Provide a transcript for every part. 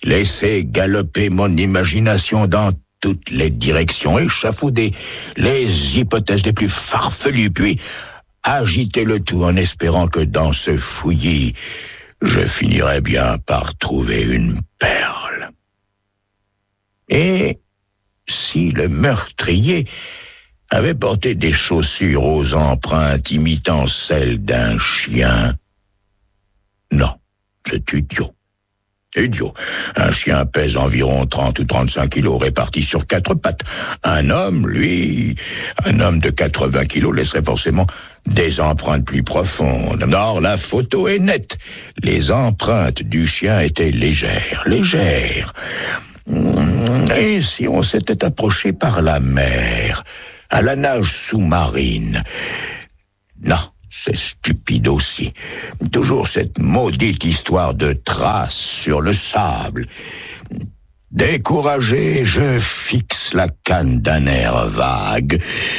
laisser galoper mon imagination dans toutes les directions, échafauder les hypothèses les plus farfelues, puis agiter le tout en espérant que dans ce fouillis, je finirais bien par trouver une perle. Et si le meurtrier avait porté des chaussures aux empreintes imitant celles d'un chien? Non, c'est idiot. Idiot. Un chien pèse environ 30 ou 35 kilos répartis sur 4 pattes. Un homme de 80 kilos laisserait forcément des empreintes plus profondes. Or, la photo est nette. Les empreintes du chien étaient légères. Et si on s'était approché par la mer, à la nage sous-marine? Non. C'est stupide aussi. Toujours cette maudite histoire de traces sur le sable. Découragé, je fixe la canne d'un air vague.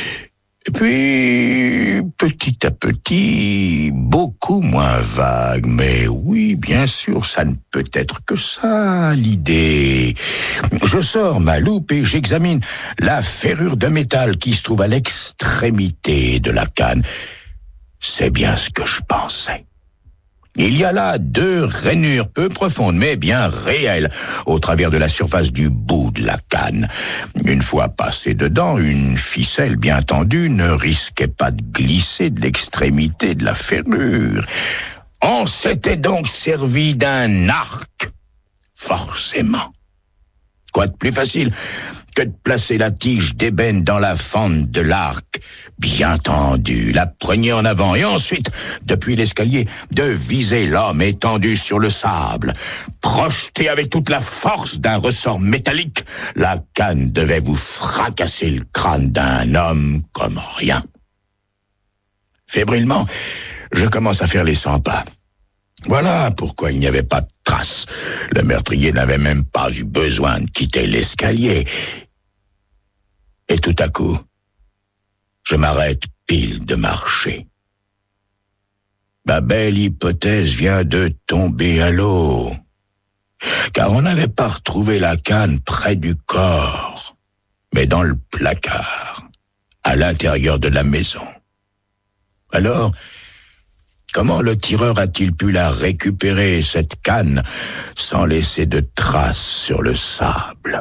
Puis, petit à petit, beaucoup moins vague. Mais oui, bien sûr, ça ne peut être que ça, l'idée. Je sors ma loupe et j'examine la ferrure de métal qui se trouve à l'extrémité de la canne. C'est bien ce que je pensais. Il y a là 2 rainures peu profondes, mais bien réelles, au travers de la surface du bout de la canne. Une fois passée dedans, une ficelle bien tendue ne risquait pas de glisser de l'extrémité de la ferrure. On s'était donc servi d'un arc, forcément. Quoi de plus facile que de placer la tige d'ébène dans la fente de l'arc, bien tendue, la poignée en avant, et ensuite, depuis l'escalier, de viser l'homme étendu sur le sable. Projeté avec toute la force d'un ressort métallique, la canne devait vous fracasser le crâne d'un homme comme rien. Fébrilement, je commence à faire les 100 pas. Voilà pourquoi il n'y avait pas de trace. Le meurtrier n'avait même pas eu besoin de quitter l'escalier. Et tout à coup, je m'arrête pile de marcher. Ma belle hypothèse vient de tomber à l'eau. Car on n'avait pas retrouvé la canne près du corps, mais dans le placard, à l'intérieur de la maison. Alors, comment le tireur a-t-il pu la récupérer, cette canne, sans laisser de traces sur le sable?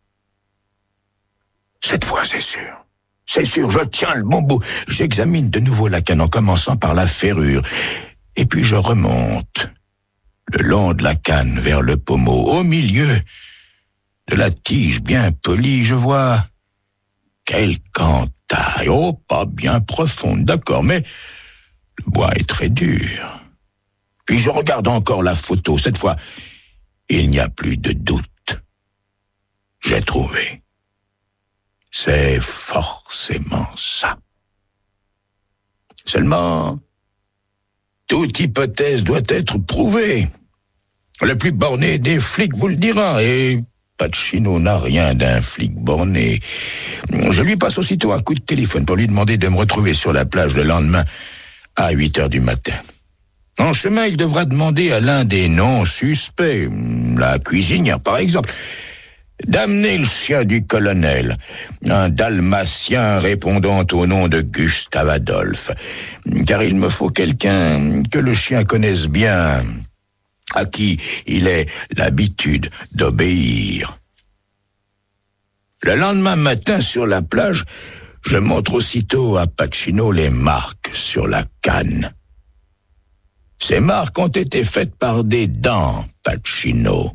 Cette fois, c'est sûr. C'est sûr, je tiens le bon bout. J'examine de nouveau la canne en commençant par la ferrure. Et puis je remonte le long de la canne vers le pommeau. Au milieu de la tige bien polie, je vois quelque entaille. Oh, pas bien profonde, d'accord, mais le bois est très dur. Puis je regarde encore la photo. Cette fois, il n'y a plus de doute. J'ai trouvé. C'est forcément ça. Seulement, toute hypothèse doit être prouvée. Le plus borné des flics vous le dira, et Pacino n'a rien d'un flic borné. Je lui passe aussitôt un coup de téléphone pour lui demander de me retrouver sur la plage le lendemain à 8h du matin. En chemin, il devra demander à l'un des non-suspects, la cuisinière par exemple, d'amener le chien du colonel, un dalmatien répondant au nom de Gustave Adolphe, car il me faut quelqu'un que le chien connaisse bien, à qui il ait l'habitude d'obéir. Le lendemain matin, sur la plage, je montre aussitôt à Pacino les marques sur la canne. Ces marques ont été faites par des dents, Pacino.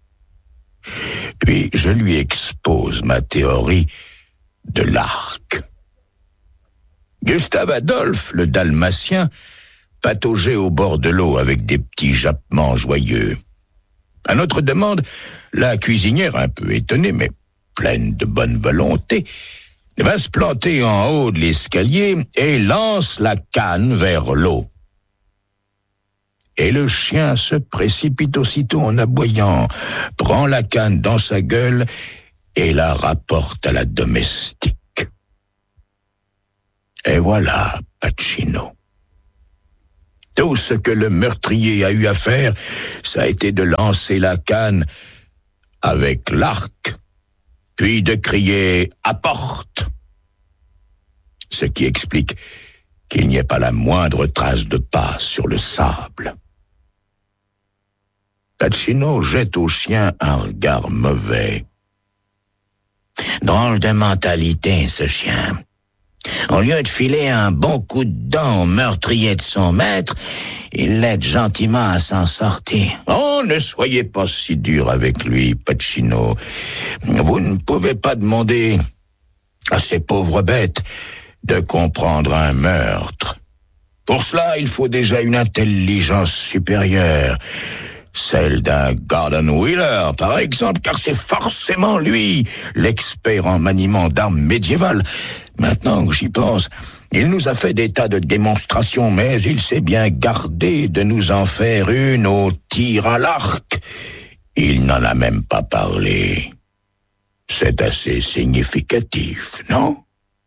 Puis je lui expose ma théorie de l'arc. Gustave Adolphe, le dalmatien, pataugeait au bord de l'eau avec des petits jappements joyeux. À notre demande, la cuisinière, un peu étonnée mais pleine de bonne volonté, va se planter en haut de l'escalier et lance la canne vers l'eau. Et le chien se précipite aussitôt en aboyant, prend la canne dans sa gueule et la rapporte à la domestique. Et voilà, Pacino. Tout ce que le meurtrier a eu à faire, ça a été de lancer la canne avec l'arc, puis de crier « apporte !» Ce qui explique qu'il n'y ait pas la moindre trace de pas sur le sable. Pacino jette au chien un regard mauvais. Drôle de mentalité, ce chien. Au lieu de filer un bon coup de dent au meurtrier de son maître, il l'aide gentiment à s'en sortir. Oh, ne soyez pas si dur avec lui, Pacino. Vous ne pouvez pas demander à ces pauvres bêtes de comprendre un meurtre. Pour cela, il faut déjà une intelligence supérieure. Celle d'un Gordon Wheeler, par exemple, car c'est forcément lui, l'expert en maniement d'armes médiévales. Maintenant que j'y pense, il nous a fait des tas de démonstrations, mais il s'est bien gardé de nous en faire une au tir à l'arc. Il n'en a même pas parlé. C'est assez significatif, non?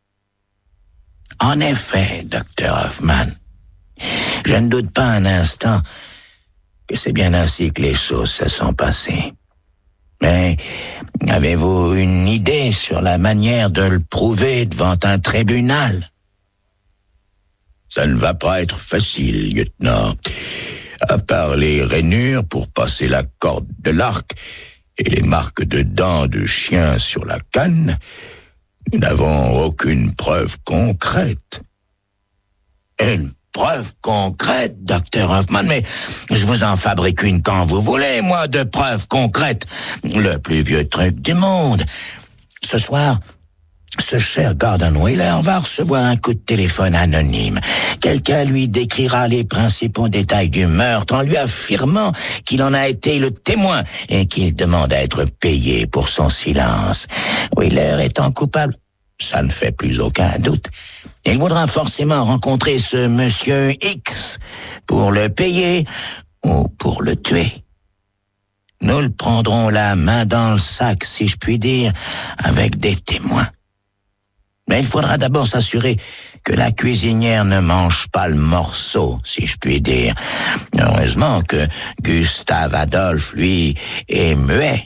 En effet, Dr. Hoffman, je ne doute pas un instant que c'est bien ainsi que les choses se sont passées. Mais avez-vous une idée sur la manière de le prouver devant un tribunal? Ça ne va pas être facile, lieutenant. À part les rainures pour passer la corde de l'arc et les marques de dents de chien sur la canne, nous n'avons aucune preuve concrète. Une preuve concrète, Dr. Hoffman, mais je vous en fabrique une quand vous voulez, moi, de preuves concrètes. Le plus vieux truc du monde. Ce soir, ce cher Gordon Wheeler va recevoir un coup de téléphone anonyme. Quelqu'un lui décrira les principaux détails du meurtre en lui affirmant qu'il en a été le témoin et qu'il demande à être payé pour son silence. Wheeler étant coupable, ça ne fait plus aucun doute. Il voudra forcément rencontrer ce monsieur X pour le payer ou pour le tuer. Nous le prendrons la main dans le sac, si je puis dire, avec des témoins. Mais il faudra d'abord s'assurer que la cuisinière ne mange pas le morceau, si je puis dire. Heureusement que Gustave Adolphe, lui, est muet.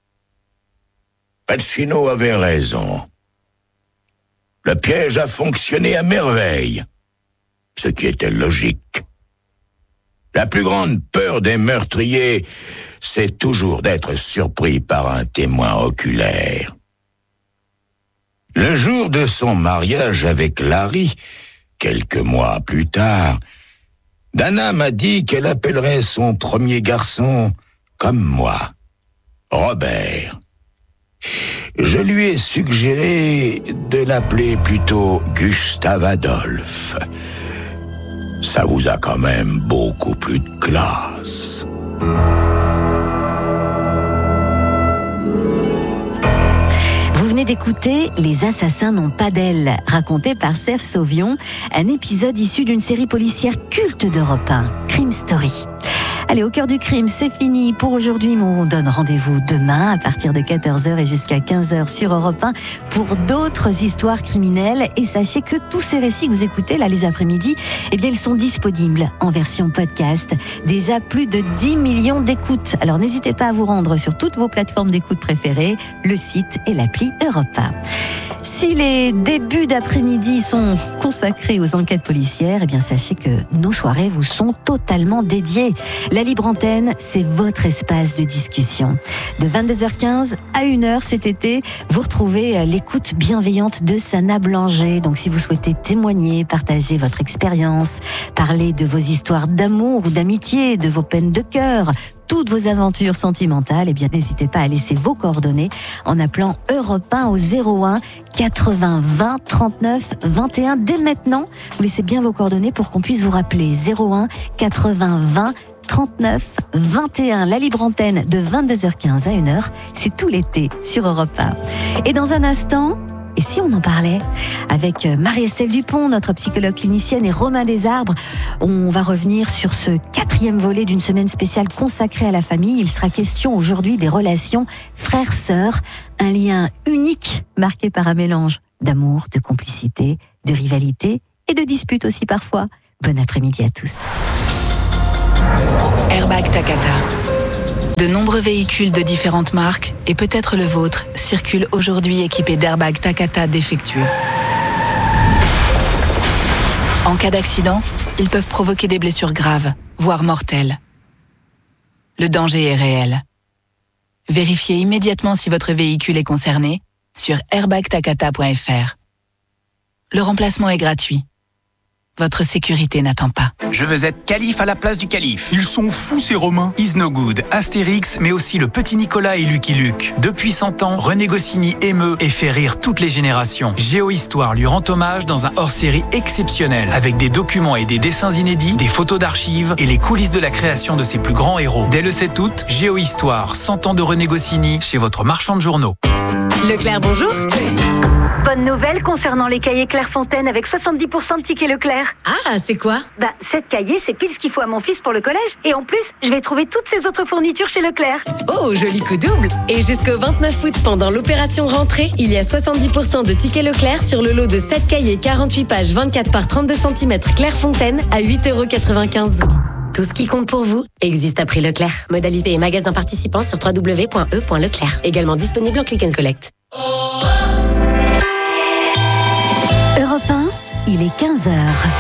Pacino avait raison. Le piège a fonctionné à merveille, ce qui était logique. La plus grande peur des meurtriers, c'est toujours d'être surpris par un témoin oculaire. Le jour de son mariage avec Larry, quelques mois plus tard, Dana m'a dit qu'elle appellerait son premier garçon comme moi, Robert. Je lui ai suggéré de l'appeler plutôt Gustave Adolphe. Ça vous a quand même beaucoup plus de classe. Vous venez d'écouter Les assassins n'ont pas d'aile, raconté par Serge Sauvion, un épisode issu d'une série policière culte d'Europe 1, Crime Story. Allez, au cœur du crime, c'est fini pour aujourd'hui, mais on donne rendez-vous demain à partir de 14h et jusqu'à 15h sur Europe 1 pour d'autres histoires criminelles. Et sachez que tous ces récits que vous écoutez là les après-midi, eh bien, ils sont disponibles en version podcast. Déjà plus de 10 millions d'écoutes. Alors n'hésitez pas à vous rendre sur toutes vos plateformes d'écoute préférées, le site et l'appli Europe 1. Si les débuts d'après-midi sont consacrés aux enquêtes policières, eh bien sachez que nos soirées vous sont totalement dédiées. La Libre Antenne, c'est votre espace de discussion. De 22h15 à 1h cet été, vous retrouvez l'écoute bienveillante de Sana Blanger. Donc si vous souhaitez témoigner, partager votre expérience, parler de vos histoires d'amour ou d'amitié, de vos peines de cœur, toutes vos aventures sentimentales, eh bien, n'hésitez pas à laisser vos coordonnées en appelant Europe 1 au 01 80 20 39 21. Dès maintenant, vous laissez bien vos coordonnées pour qu'on puisse vous rappeler 01 80 20 39 21. La Libre Antenne de 22h15 à 1h, c'est tout l'été sur Europe 1. Et dans un instant, et si on en parlait avec Marie-Estelle Dupont, notre psychologue clinicienne, et Romain Desarbres, on va revenir sur ce 4e volet d'une semaine spéciale consacrée à la famille. Il sera question aujourd'hui des relations frères-sœurs, un lien unique marqué par un mélange d'amour, de complicité, de rivalité et de disputes aussi parfois. Bon après-midi à tous. Airbag Takata. De nombreux véhicules de différentes marques, et peut-être le vôtre, circulent aujourd'hui équipés d'airbags Takata défectueux. En cas d'accident, ils peuvent provoquer des blessures graves, voire mortelles. Le danger est réel. Vérifiez immédiatement si votre véhicule est concerné sur airbagtakata.fr. Le remplacement est gratuit. Votre sécurité n'attend pas. Je veux être calife à la place du calife. Ils sont fous ces Romains. Is No Good, Astérix, mais aussi le petit Nicolas et Lucky Luke. Depuis 100 ans, René Goscinny émeut et fait rire toutes les générations. Géohistoire lui rend hommage dans un hors-série exceptionnel, avec des documents et des dessins inédits, des photos d'archives et les coulisses de la création de ses plus grands héros. Dès le 7 août, Géohistoire, 100 ans de René Goscinny, chez votre marchand de journaux. Leclerc, bonjour. Bonne nouvelle concernant les cahiers Clairefontaine avec 70% de tickets Leclerc. Ah, c'est quoi? 7 cahiers, c'est pile ce qu'il faut à mon fils pour le collège. Et en plus, je vais trouver toutes ses autres fournitures chez Leclerc. Oh, joli coup double. Et jusqu'au 29 août, pendant l'opération rentrée, il y a 70% de tickets Leclerc sur le lot de 7 cahiers 48 pages 24 par 32 cm Clairefontaine à 8,95 €. Tout ce qui compte pour vous existe à prix Leclerc. Modalité et magasin participants sur www.e.leclerc. Également disponible en click and collect. Europe 1, il est 15h.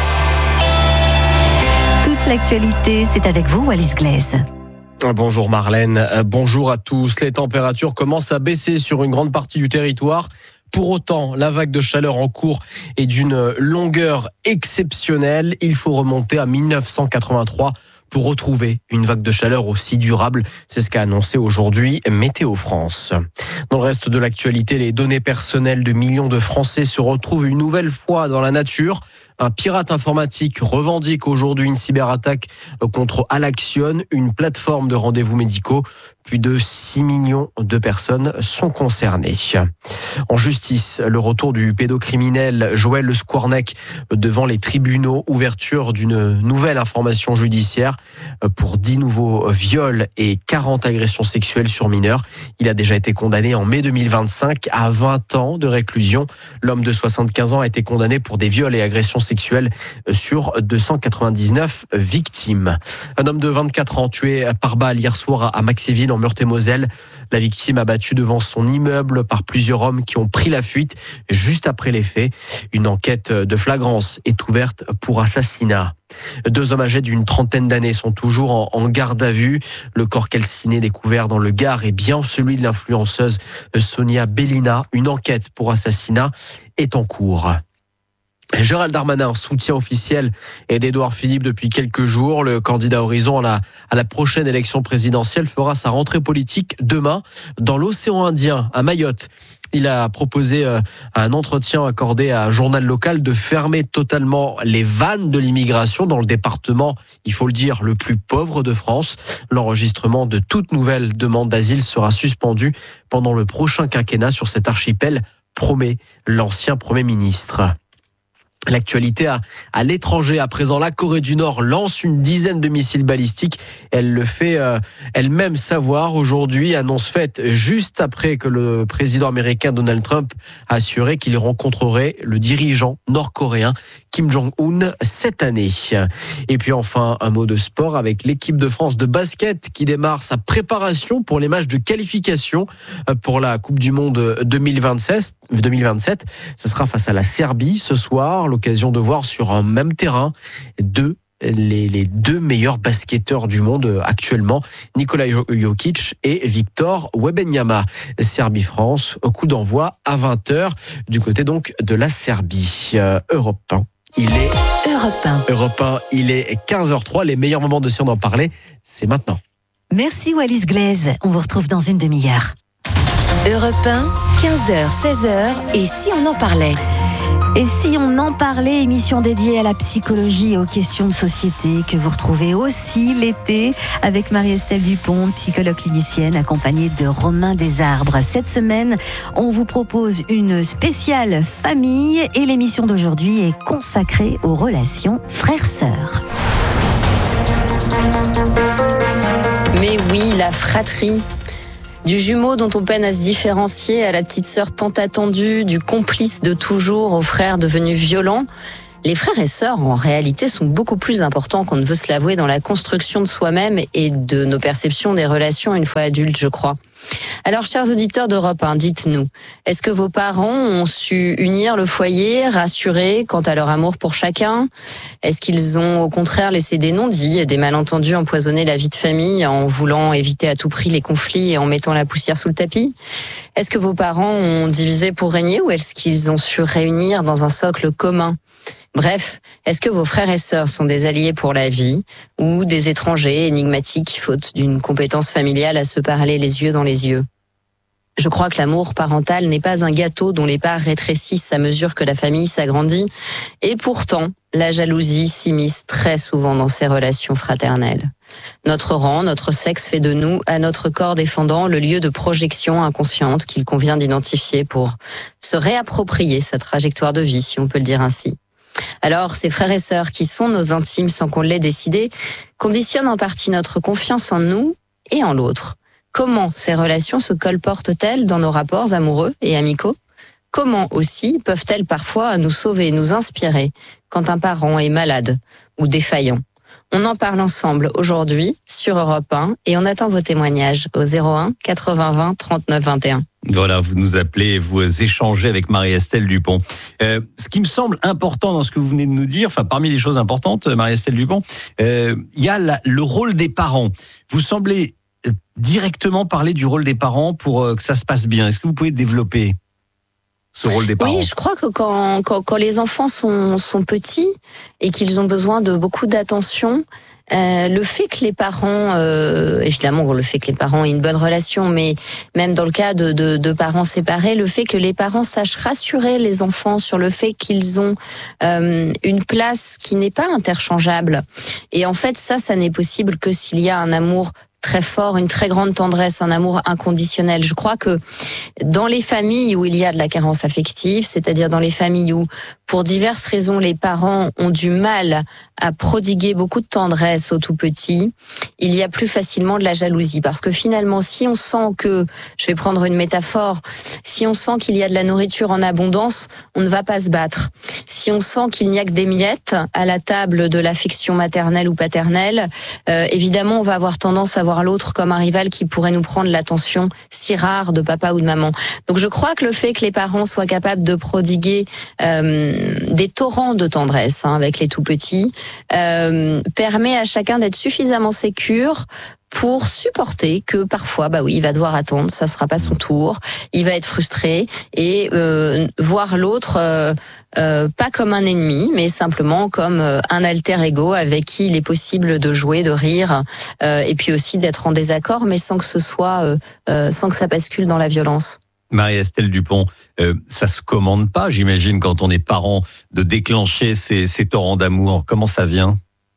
Toute l'actualité, c'est avec vous, Wallis Glaise. Bonjour Marlène, bonjour à tous. Les températures commencent à baisser sur une grande partie du territoire. Pour autant, la vague de chaleur en cours est d'une longueur exceptionnelle. Il faut remonter à 1983 pour retrouver une vague de chaleur aussi durable. C'est ce qu'a annoncé aujourd'hui Météo France. Dans le reste de l'actualité, les données personnelles de millions de Français se retrouvent une nouvelle fois dans la nature. Un pirate informatique revendique aujourd'hui une cyberattaque contre Alaxion, une plateforme de rendez-vous médicaux. Plus de 6 millions de personnes sont concernées. En justice, le retour du pédocriminel Joël Squarneck devant les tribunaux, ouverture d'une nouvelle information judiciaire pour 10 nouveaux viols et 40 agressions sexuelles sur mineurs. Il a déjà été condamné en mai 2025 à 20 ans de réclusion. L'homme de 75 ans a été condamné pour des viols et agressions sexuelles sur 299 victimes. Un homme de 24 ans tué par balle hier soir à Maxéville en Meurthe-et-Moselle. La victime abattue devant son immeuble par plusieurs hommes qui ont pris la fuite juste après les faits. Une enquête de flagrance est ouverte pour assassinat. 2 hommes âgés d'une trentaine d'années sont toujours en garde à vue. Le corps calciné découvert dans le Gard est bien celui de l'influenceuse Sonia Bellina. Une enquête pour assassinat est en cours. Gérald Darmanin, soutien officiel d'Édouard Philippe depuis quelques jours. Le candidat Horizon à la prochaine élection présidentielle fera sa rentrée politique demain dans l'océan Indien, à Mayotte. Il a proposé un entretien accordé à un journal local de fermer totalement les vannes de l'immigration dans le département, il faut le dire, le plus pauvre de France. L'enregistrement de toute nouvelle demande d'asile sera suspendu pendant le prochain quinquennat sur cet archipel, promet l'ancien Premier ministre. L'actualité à l'étranger, à présent, la Corée du Nord lance une dizaine de missiles balistiques. Elle le fait elle-même savoir aujourd'hui, annonce faite juste après que le président américain Donald Trump a assuré qu'il rencontrerait le dirigeant nord-coréen Kim Jong-un cette année. Et puis enfin, un mot de sport avec l'équipe de France de basket qui démarre sa préparation pour les matchs de qualification pour la Coupe du Monde 2027. Ce sera face à la Serbie ce soir. L'occasion de voir sur un même terrain les 2 meilleurs basketteurs du monde actuellement, Nikola Jokic et Victor Wembanyama. Serbie-France, coup d'envoi à 20h du côté donc de la Serbie. Europe 1. Il est 15h03. Les meilleurs moments de Si on en parlait, c'est maintenant. Merci Wallis Glaise. On vous retrouve dans une demi-heure. Europe 1, 15h, 16h. Et si on en parlait? Et si on en parlait, émission dédiée à la psychologie et aux questions de société que vous retrouvez aussi l'été avec Marie-Estelle Dupont, psychologue clinicienne accompagnée de Romain Desarbres. Cette semaine, on vous propose une spéciale famille et l'émission d'aujourd'hui est consacrée aux relations frères-sœurs. Mais oui, la fratrie. Du jumeau dont on peine à se différencier à la petite sœur tant attendue, du complice de toujours au frère devenu violent. Les frères et sœurs, en réalité, sont beaucoup plus importants qu'on ne veut se l'avouer dans la construction de soi-même et de nos perceptions des relations une fois adultes, je crois. Alors, chers auditeurs d'Europe 1, dites-nous, est-ce que vos parents ont su unir le foyer, rassurer quant à leur amour pour chacun ? Est-ce qu'ils ont au contraire laissé des non-dits et des malentendus empoisonner la vie de famille en voulant éviter à tout prix les conflits et en mettant la poussière sous le tapis ? Est-ce que vos parents ont divisé pour régner ou est-ce qu'ils ont su réunir dans un socle commun ? Bref, est-ce que vos frères et sœurs sont des alliés pour la vie ou des étrangers énigmatiques faute d'une compétence familiale à se parler les yeux dans les yeux ? Je crois que l'amour parental n'est pas un gâteau dont les parts rétrécissent à mesure que la famille s'agrandit. Et pourtant, la jalousie s'immisce très souvent dans ces relations fraternelles. Notre rang, notre sexe fait de nous, à notre corps défendant, le lieu de projection inconsciente qu'il convient d'identifier pour se réapproprier sa trajectoire de vie, si on peut le dire ainsi. Alors, ces frères et sœurs qui sont nos intimes sans qu'on l'ait décidé, conditionnent en partie notre confiance en nous et en l'autre. Comment ces relations se colportent-elles dans nos rapports amoureux et amicaux ? Comment aussi peuvent-elles parfois nous sauver, nous inspirer quand un parent est malade ou défaillant ? On en parle ensemble aujourd'hui sur Europe 1 et on attend vos témoignages au 01 80 20 39 21. Voilà, vous nous appelez, vous échangez avec Marie-Estelle Dupont. Ce qui me semble important dans ce que vous venez de nous dire, enfin parmi les choses importantes, Marie-Estelle Dupont, il y a le rôle des parents. Vous semblez directement parler du rôle des parents pour que ça se passe bien. Est-ce que vous pouvez développer ce rôle des parents ? Oui, je crois que quand les enfants sont petits et qu'ils ont besoin de beaucoup d'attention, le fait que les parents, évidemment, le fait que les parents aient une bonne relation, mais même dans le cas de parents séparés, le fait que les parents sachent rassurer les enfants sur le fait qu'ils ont une place qui n'est pas interchangeable. Et en fait, ça n'est possible que s'il y a un amour très fort, une très grande tendresse, un amour inconditionnel. Je crois que dans les familles où il y a de la carence affective, c'est-à-dire dans les familles où, pour diverses raisons, les parents ont du mal à prodiguer beaucoup de tendresse aux tout petits, il y a plus facilement de la jalousie. Parce que finalement, si on sent que, je vais prendre une métaphore, si on sent qu'il y a de la nourriture en abondance, on ne va pas se battre. Si on sent qu'il n'y a que des miettes à la table de l'affection maternelle ou paternelle, évidemment, on va avoir tendance à voir l'autre comme un rival qui pourrait nous prendre l'attention si rare de papa ou de maman. Donc je crois que le fait que les parents soient capables de prodiguer des torrents de tendresse avec les tout petits permet à chacun d'être suffisamment sécure pour supporter que parfois, il va devoir attendre, ça sera pas son tour, il va être frustré et voir l'autre pas comme un ennemi, mais simplement comme un alter ego avec qui il est possible de jouer, de rire, et puis aussi d'être en désaccord, mais sans que ce soit, sans que ça bascule dans la violence. Marie-Estelle Dupont, ça se commande pas, j'imagine, quand on est parent, de déclencher ces torrents d'amour. Comment ça vient ?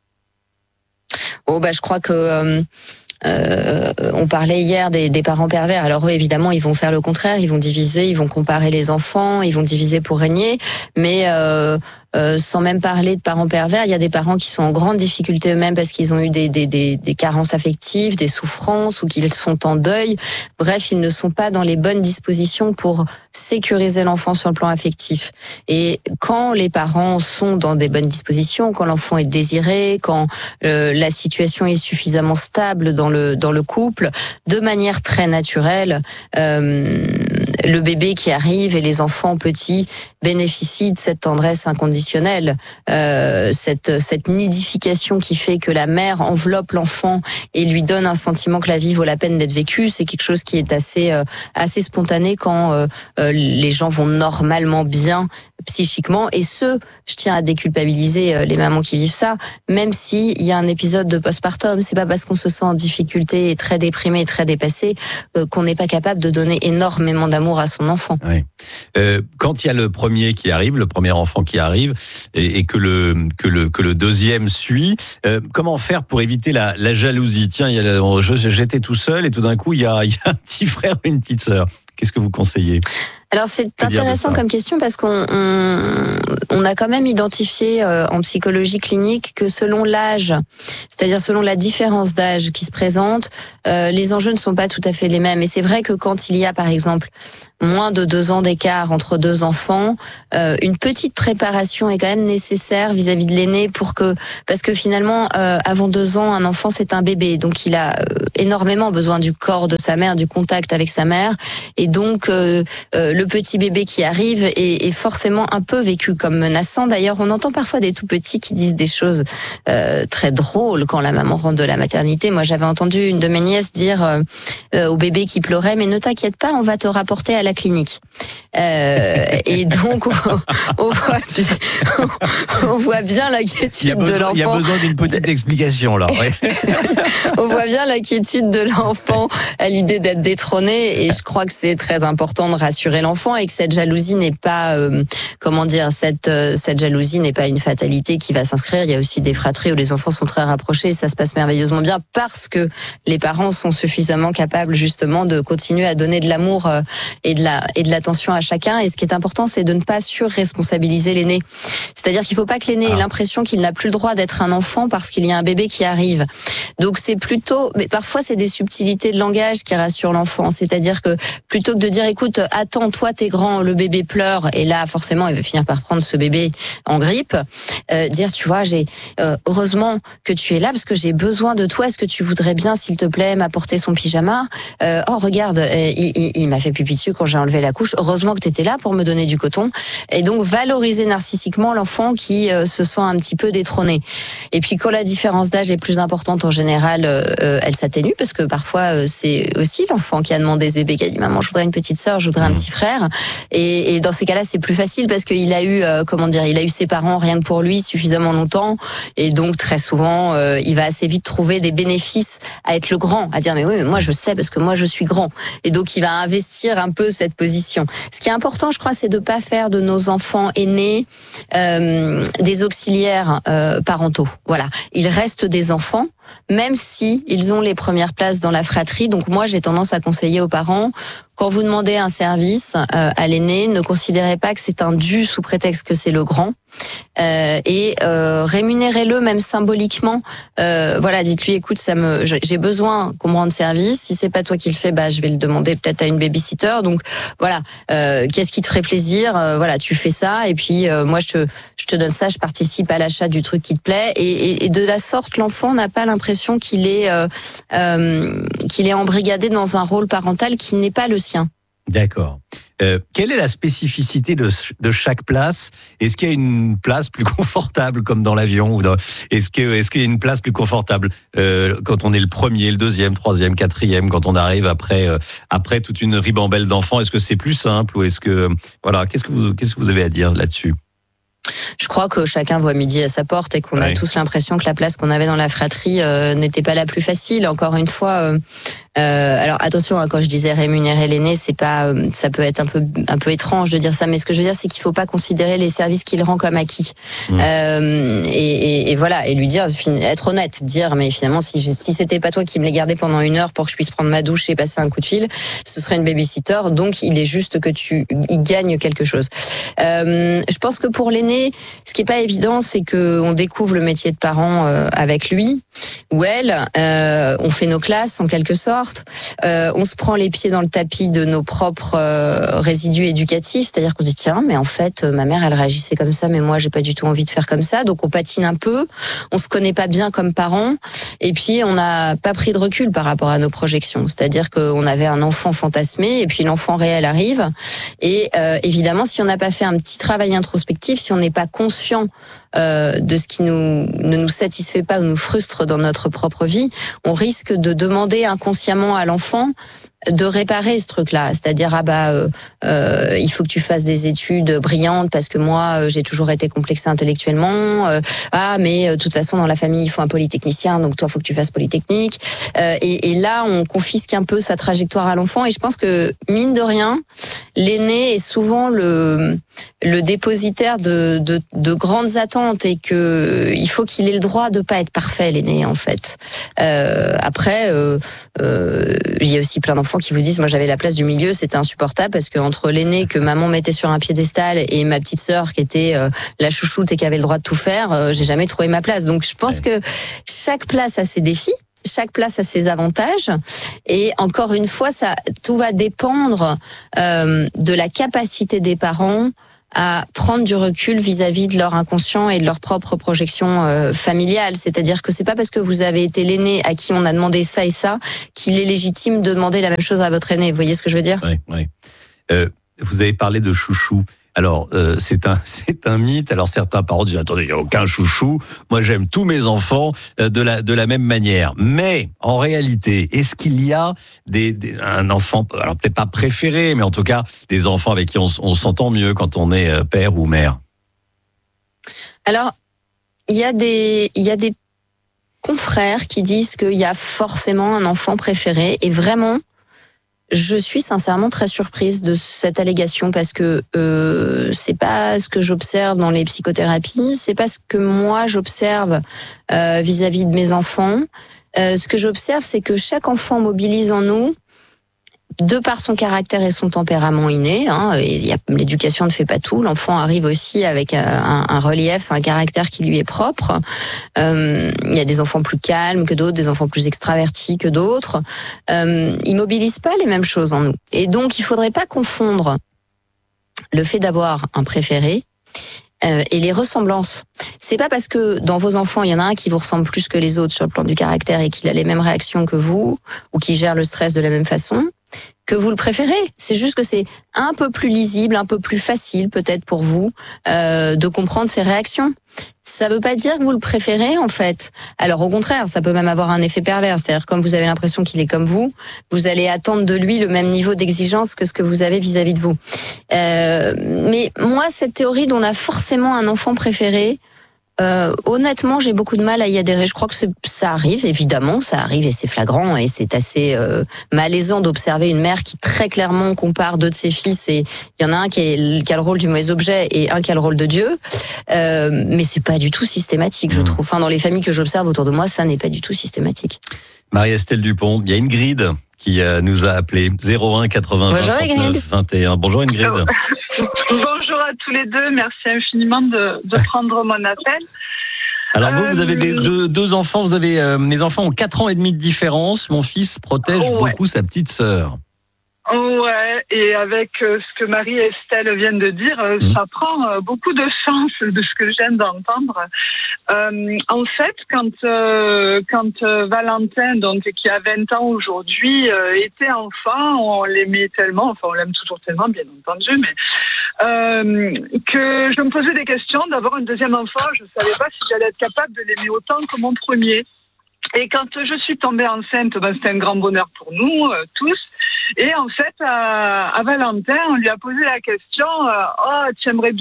Je crois que on parlait hier des parents pervers. Alors eux, évidemment, ils vont faire le contraire, ils vont diviser, ils vont comparer les enfants, ils vont diviser pour régner, mais sans même parler de parents pervers, il y a des parents qui sont en grande difficulté eux-mêmes parce qu'ils ont eu des carences affectives, des souffrances ou qu'ils sont en deuil. Bref, ils ne sont pas dans les bonnes dispositions pour sécuriser l'enfant sur le plan affectif. Et quand les parents sont dans des bonnes dispositions, quand l'enfant est désiré, quand la situation est suffisamment stable dans le couple, de manière très naturelle, le bébé qui arrive et les enfants petits bénéficient de cette tendresse inconditionnelle, cette nidification qui fait que la mère enveloppe l'enfant et lui donne un sentiment que la vie vaut la peine d'être vécue. C'est quelque chose qui est assez spontané quand les gens vont normalement bien psychiquement, et je tiens à déculpabiliser les mamans qui vivent ça, même s'il y a un épisode de postpartum, c'est pas parce qu'on se sent en difficulté et très déprimé et très dépassé qu'on n'est pas capable de donner énormément d'amour à son enfant. Oui. Quand il y a le premier enfant qui arrive et que le deuxième suit, comment faire pour éviter la jalousie ? Tiens, j'étais tout seul et tout d'un coup il y a un petit frère ou une petite sœur. Qu'est-ce que vous conseillez ? Alors c'est intéressant comme question parce qu'on a quand même identifié en psychologie clinique que selon l'âge, c'est-à-dire selon la différence d'âge qui se présente, les enjeux ne sont pas tout à fait les mêmes. Et c'est vrai que quand il y a par exemple moins de 2 ans d'écart entre 2 enfants, une petite préparation est quand même nécessaire vis-à-vis de l'aîné parce que finalement, avant 2 ans, un enfant c'est un bébé, donc il a énormément besoin du corps de sa mère, du contact avec sa mère, et donc le petit bébé qui arrive est forcément un peu vécu comme menaçant. D'ailleurs, on entend parfois des tout petits qui disent des choses très drôles quand la maman rentre de la maternité. Moi, j'avais entendu une de mes nièces dire au bébé qui pleurait, mais ne t'inquiète pas, on va te rapporter à la clinique. Et donc on voit bien l'inquiétude de l'enfant. Il y a besoin d'une petite explication là. Ouais. On voit bien l'inquiétude de l'enfant à l'idée d'être détrôné, et je crois que c'est très important de rassurer l'enfant et que cette jalousie n'est pas cette jalousie n'est pas une fatalité qui va s'inscrire. Il y a aussi des fratries où les enfants sont très rapprochés et ça se passe merveilleusement bien parce que les parents sont suffisamment capables justement de continuer à donner de l'amour et de l'attention à chacun. Et ce qui est important, c'est de ne pas surresponsabiliser l'aîné. C'est-à-dire qu'il ne faut pas que l'aîné ait l'impression qu'il n'a plus le droit d'être un enfant parce qu'il y a un bébé qui arrive. Donc c'est plutôt, mais parfois c'est des subtilités de langage qui rassurent l'enfant. C'est-à-dire que plutôt que de dire, écoute, attends, toi t'es grand, le bébé pleure, et là forcément il va finir par prendre ce bébé en grippe, dire, tu vois, heureusement que tu es là parce que j'ai besoin de toi. Est-ce que tu voudrais bien, s'il te plaît, m'apporter son pyjama? Oh regarde, il m'a fait pipi dessus quand j'ai enlevé la couche. Heureusement que tu étais là pour me donner du coton. Et donc valoriser narcissiquement l'enfant qui se sent un petit peu détrôné. Et puis quand la différence d'âge est plus importante, en général, elle s'atténue parce que parfois c'est aussi l'enfant qui a demandé ce bébé, qui a dit maman, je voudrais une petite sœur, je voudrais un petit frère. Et dans ces cas-là, c'est plus facile parce qu'il a eu il a eu ses parents rien que pour lui suffisamment longtemps, et donc très souvent il va assez vite trouver des bénéfices à être le grand, à dire mais oui, mais moi je sais parce que moi je suis grand, et donc il va investir un peu cette position. Ce qui est important, je crois, c'est de pas faire de nos enfants aînés des auxiliaires parentaux. Voilà, ils restent des enfants, même si ils ont les premières places dans la fratrie. Donc moi, j'ai tendance à conseiller aux parents, quand vous demandez un service à l'aîné, ne considérez pas que c'est un dû sous prétexte que c'est le grand, et rémunérez-le même symboliquement. Voilà, dites-lui, écoute, j'ai besoin qu'on me rende service. Si c'est pas toi qui le fais, je vais le demander peut-être à une babysitter. Donc voilà, qu'est-ce qui te ferait plaisir? Voilà, tu fais ça, et puis moi je te donne ça, je participe à l'achat du truc qui te plaît, et de la sorte, l'enfant n'a pas l'impression qu'il est embrigadé dans un rôle parental qui n'est pas le sien. D'accord. Quelle est la spécificité de chaque place? Est-ce qu'il y a une place plus confortable comme dans l'avion, est-ce qu'il y a une place plus confortable quand on est le premier, le deuxième, troisième, quatrième, quand on arrive après toute une ribambelle d'enfants? Est-ce que c'est plus simple, ou est-ce que voilà, qu'est-ce que vous avez à dire là-dessus? Je crois que chacun voit midi à sa porte et qu'on a tous l'impression que la place qu'on avait dans la fratrie n'était pas la plus facile. Encore une fois, alors attention, quand je disais rémunérer l'aîné, c'est pas, ça peut être un peu étrange de dire ça, mais ce que je veux dire, c'est qu'il faut pas considérer les services qu'il rend comme acquis. Et voilà, et lui dire, être honnête, dire, mais finalement, si c'était pas toi qui me les gardais pendant 1 heure pour que je puisse prendre ma douche et passer un coup de fil, ce serait une babysitter. Donc il est juste que il gagne quelque chose. Je pense que pour l'aîné, ce qui est pas évident, c'est que on découvre le métier de parent avec lui ou elle. On fait nos classes en quelque sorte. On se prend les pieds dans le tapis de nos propres résidus éducatifs, c'est-à-dire qu'on se dit tiens, mais en fait ma mère elle réagissait comme ça, mais moi j'ai pas du tout envie de faire comme ça. Donc on patine un peu. On se connaît pas bien comme parents, et puis on n'a pas pris de recul par rapport à nos projections. C'est-à-dire qu'on avait un enfant fantasmé, et puis l'enfant réel arrive. Et évidemment, si on n'a pas fait un petit travail introspectif, si on n'est pas conscient de ce qui ne nous satisfait pas ou nous frustre dans notre propre vie, on risque de demander inconsciemment à l'enfant de réparer ce truc-là, c'est-à-dire il faut que tu fasses des études brillantes parce que moi j'ai toujours été complexée intellectuellement, mais de toute façon dans la famille il faut un polytechnicien, donc toi faut que tu fasses polytechnique, et là on confisque un peu sa trajectoire à l'enfant, et je pense que mine de rien l'aîné est souvent le dépositaire de grandes attentes, et que il faut qu'il ait le droit de pas être parfait, l'aîné, en fait. Après, il y a aussi plein d'enfants qui vous disent moi j'avais la place du milieu, c'était insupportable parce que entre l'aîné que maman mettait sur un piédestal et ma petite sœur qui était la chouchoute et qui avait le droit de tout faire, j'ai jamais trouvé ma place. Donc je pense que chaque place a ses défis. chaque place a ses avantages. Et encore une fois, tout va dépendre de la capacité des parents à prendre du recul vis-à-vis de leur inconscient et de leur propre projection familiale. C'est-à-dire que c'est pas parce que vous avez été l'aîné à qui on a demandé ça et ça qu'il est légitime de demander la même chose à votre aîné. Vous voyez ce que je veux dire ? Oui. Vous avez parlé de chouchou. Alors, c'est un mythe. Alors, certains parents disent, attendez, il n'y a aucun chouchou. Moi, j'aime tous mes enfants de la même manière. Mais, en réalité, est-ce qu'il y a un enfant, alors peut-être pas préféré, mais en tout cas, des enfants avec qui on s'entend mieux quand on est père ou mère ? Alors, il y a des confrères qui disent qu'il y a forcément un enfant préféré. Et vraiment, je suis sincèrement très surprise de cette allégation parce que c'est pas ce que j'observe dans les psychothérapies, c'est pas ce que moi j'observe vis-à-vis de mes enfants. Ce que j'observe, c'est que chaque enfant mobilise en nous, de par son caractère et son tempérament inné, l'éducation ne fait pas tout, l'enfant arrive aussi avec un relief, un caractère qui lui est propre. Il y a des enfants plus calmes que d'autres, des enfants plus extravertis que d'autres. Ils mobilisent pas les mêmes choses en nous. Et donc, il faudrait pas confondre le fait d'avoir un préféré et les ressemblances. C'est pas parce que dans vos enfants, il y en a un qui vous ressemble plus que les autres sur le plan du caractère et qu'il a les mêmes réactions que vous, ou qui gère le stress de la même façon, que vous le préférez. C'est juste que c'est un peu plus lisible, un peu plus facile peut-être pour vous de comprendre ses réactions. Ça veut pas dire que vous le préférez en fait. Alors au contraire, ça peut même avoir un effet pervers. C'est-à-dire comme vous avez l'impression qu'il est comme vous allez attendre de lui le même niveau d'exigence que ce que vous avez vis-à-vis de vous. Mais moi, cette théorie d'on a forcément un enfant préféré, honnêtement, j'ai beaucoup de mal à y adhérer. Je crois que ça arrive, évidemment, ça arrive et c'est flagrant et c'est assez malaisant d'observer une mère qui très clairement compare deux de ses fils et il y en a un qui a le rôle du mauvais objet et un qui a le rôle de Dieu. Mais c'est pas du tout systématique, je trouve. Enfin, dans les familles que j'observe autour de moi, ça n'est pas du tout systématique. Marie-Estelle Dupont, il y a Ingrid qui nous a appelé 01 80 Bonjour, 29 21. Bonjour Ingrid. Bonjour à tous les deux, merci infiniment de prendre mon appel. Alors vous avez deux enfants, mes enfants ont 4 ans et demi de différence, mon fils protège beaucoup sa petite sœur. Ouais, et avec ce que Marie-Estelle vient de dire, ça prend beaucoup de sens de ce que je viens d'entendre. En fait, quand Valentin, donc qui a 20 ans aujourd'hui, était enfant, on l'aimait tellement, enfin on l'aime toujours tellement, bien entendu, mais que je me posais des questions d'avoir un deuxième enfant. Je savais pas si j'allais être capable de l'aimer autant que mon premier. Et quand je suis tombée enceinte, c'était un grand bonheur pour nous tous. Et en fait, à Valentin, on lui a posé la question tu aimerais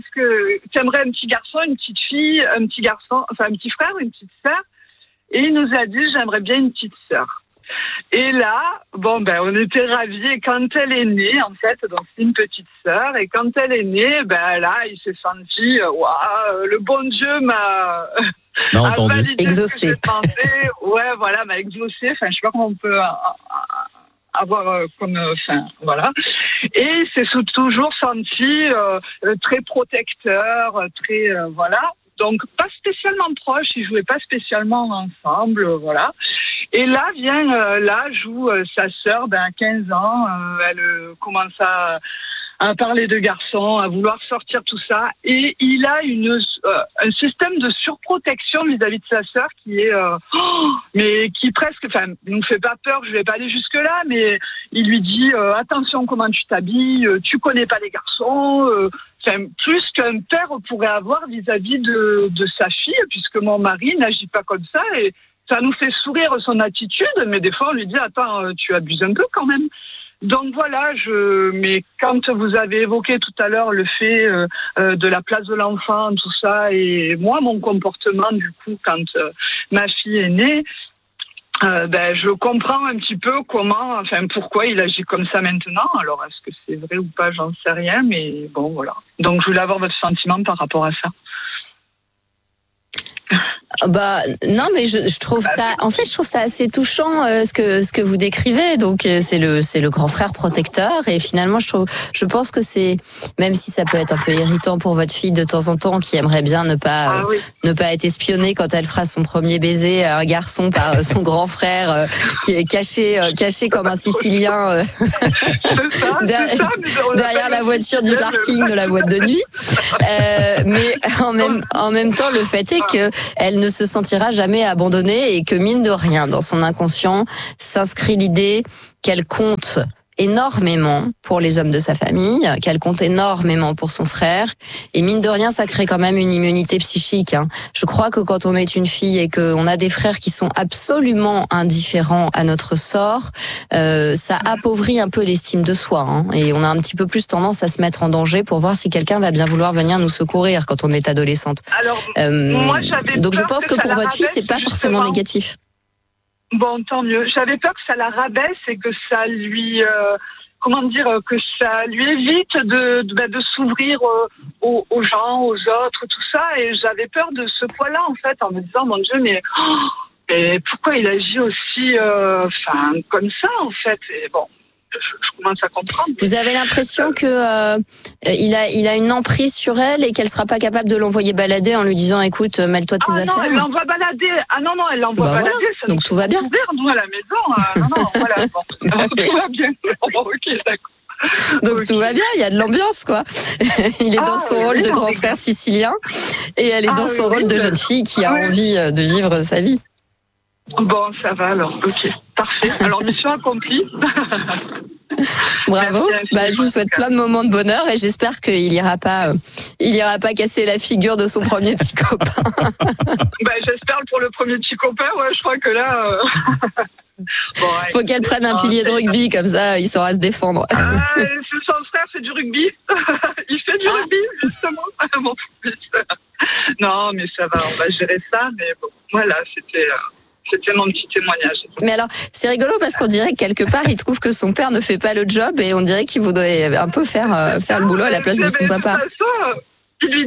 un petit garçon, une petite fille, un petit garçon, enfin un petit frère, une petite sœur. Et il nous a dit j'aimerais bien une petite sœur. Et là, on était ravis. Et quand elle est née, en fait, donc c'est une petite sœur. Et quand elle est née, là, il s'est senti, le bon Dieu m'a validé exaucé. Ce que je pensais. Ouais, voilà, m'a exaucé. Enfin, je sais pas comment on peut avoir voilà. Et il s'est toujours senti très protecteur, très voilà. Donc pas spécialement proche, ils jouaient pas spécialement ensemble, voilà. Et là vient l'âge où sa sœur, 15 ans, elle commence à parler de garçons, à vouloir sortir tout ça, et il a un système de surprotection vis-à-vis de sa sœur qui est, mais qui presque, nous fait pas peur. Je vais pas aller jusque là, mais il lui dit attention comment tu t'habilles, tu connais pas les garçons. Plus qu'un père pourrait avoir vis-à-vis de sa fille, puisque mon mari n'agit pas comme ça, et ça nous fait sourire son attitude, mais des fois on lui dit attends, tu abuses un peu quand même. Donc voilà, mais quand vous avez évoqué tout à l'heure le fait de la place de l'enfant, tout ça, et moi mon comportement du coup quand ma fille est née, je comprends un petit peu pourquoi il agit comme ça maintenant. Alors, est-ce que c'est vrai ou pas, j'en sais rien, mais bon, voilà. Donc, je voulais avoir votre sentiment par rapport à ça. Non, mais je trouve ça. En fait, je trouve ça assez touchant ce que vous décrivez. Donc c'est le grand frère protecteur et finalement je pense que c'est, même si ça peut être un peu irritant pour votre fille de temps en temps qui aimerait bien ne pas être espionnée quand elle fera son premier baiser à un garçon par son grand frère qui est caché comme un Sicilien derrière la voiture du parking de la boîte de nuit. Mais en même temps, le fait est que elle ne se sentira jamais abandonnée et que mine de rien, dans son inconscient, s'inscrit l'idée qu'elle compte énormément pour les hommes de sa famille, qu'elle compte énormément pour son frère. Et mine de rien, ça crée quand même une immunité psychique. Je crois que quand on est une fille et qu'on a des frères qui sont absolument indifférents à notre sort, ça appauvrit un peu l'estime de soi. Et on a un petit peu plus tendance à se mettre en danger pour voir si quelqu'un va bien vouloir venir nous secourir quand on est adolescente. Alors, moi, donc je pense que pour votre fille, c'est pas forcément négatif. Bon, tant mieux. J'avais peur que ça la rabaisse et que ça lui, que ça lui évite de s'ouvrir aux gens, aux autres, tout ça. Et j'avais peur de ce poids-là, en fait, en me disant, mon Dieu, mais pourquoi il agit aussi, comme ça, en fait. Et bon, je commence à comprendre. Vous avez l'impression que il a une emprise sur elle et qu'elle sera pas capable de l'envoyer balader en lui disant écoute, mêle-toi de tes affaires. Non, elle l'envoie balader. Elle l'envoie balader. Voilà. Ça donc tout va bien. Nous à la maison. Voilà. Tout va bien. Ok, d'accord. Donc tout va bien, il y a de l'ambiance quoi. Il est dans son rôle de grand frère sicilien et elle est dans son rôle de jeune fille qui a envie de vivre sa vie. Bon, ça va alors, ok, parfait. Alors, mission accomplie. Bravo. Je vous souhaite plein de moments de bonheur et j'espère qu'il ira pas casser la figure de son premier petit copain. J'espère pour le premier petit copain, je crois que là. Faut qu'elle prenne un pilier de rugby, comme ça, il saura se défendre. Son frère fait du rugby. Il fait du rugby, justement. Mon fils. Non, mais ça va, on va gérer ça. Mais bon, voilà, c'était mon petit témoignage. Mais alors, c'est rigolo parce qu'on dirait que quelque part, il trouve que son père ne fait pas le job et on dirait qu'il voudrait un peu faire le boulot à la place de son papa. De toute façon, il lui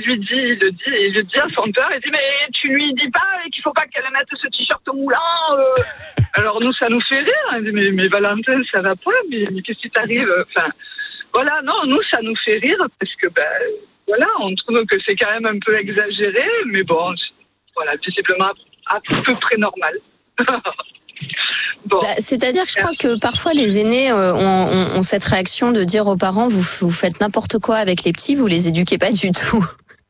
dit à son père, il dit mais tu lui dis pas qu'il faut pas qu'elle mette ce t-shirt moulant. Alors nous, ça nous fait rire. Il dit mais Valentin, ça va pas. Mais qu'est-ce qui t'arrive? Voilà, non, nous ça nous fait rire parce que on trouve que c'est quand même un peu exagéré, mais bon, voilà, visiblement à peu près normal. Bon. C'est-à-dire que je crois que parfois les aînés ont cette réaction de dire aux parents vous faites n'importe quoi avec les petits, vous les éduquez pas du tout.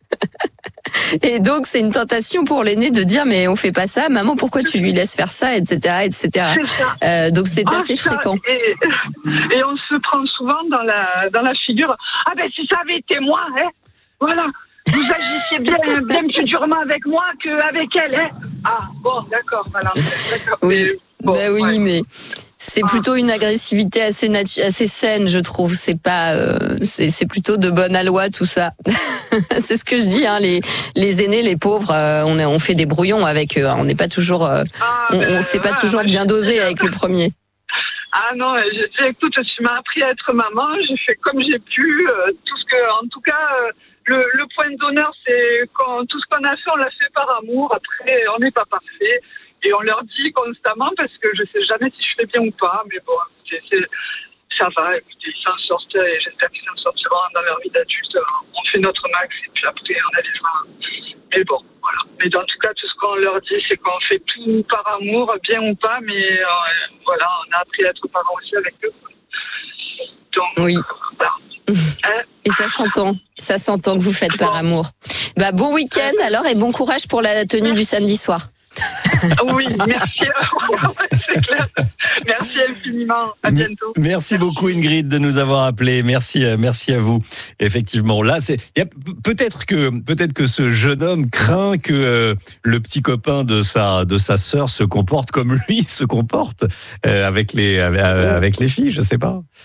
Et donc c'est une tentation pour l'aîné de dire mais on fait pas ça, maman pourquoi tu lui laisses faire ça, etc. Donc c'est assez fréquent. Et on se prend souvent dans la figure si ça avait été moi, voilà. Vous agissiez bien plus durement avec moi qu'avec elle, Ah, bon, d'accord, voilà. D'accord. Oui, mais c'est plutôt une agressivité assez saine, je trouve. C'est pas, c'est plutôt de bonne aloi tout ça. C'est ce que je dis, les aînés, les pauvres, on fait des brouillons avec eux. On n'est pas toujours, on sait pas toujours bien doser avec le premier. Ah non, écoute, tu m'as appris à être maman. J'ai fait comme j'ai pu, en tout cas. Le point d'honneur, c'est quand tout ce qu'on a fait, on l'a fait par amour. Après, on n'est pas parfait. Et on leur dit constamment, parce que je ne sais jamais si je fais bien ou pas. Mais bon, ça va. Écoutez, ils s'en sortent et j'espère qu'ils s'en sortiront dans leur vie d'adulte. On fait notre max et puis après, on avisera. Mais bon, voilà. Mais en tout cas, tout ce qu'on leur dit, c'est qu'on fait tout par amour, bien ou pas. Mais voilà, on a appris à être parents aussi avec eux. Donc, oui. Voilà. Et ça s'entend que vous faites par amour. Bon week-end alors et bon courage pour la tenue du samedi soir. Oui, merci. C'est clair. Merci infiniment. À bientôt. Merci beaucoup Ingrid de nous avoir appelés. Merci à vous. Effectivement, là, peut-être que ce jeune homme craint que le petit copain de sa sœur se comporte comme lui se comporte avec les filles. Je sais pas.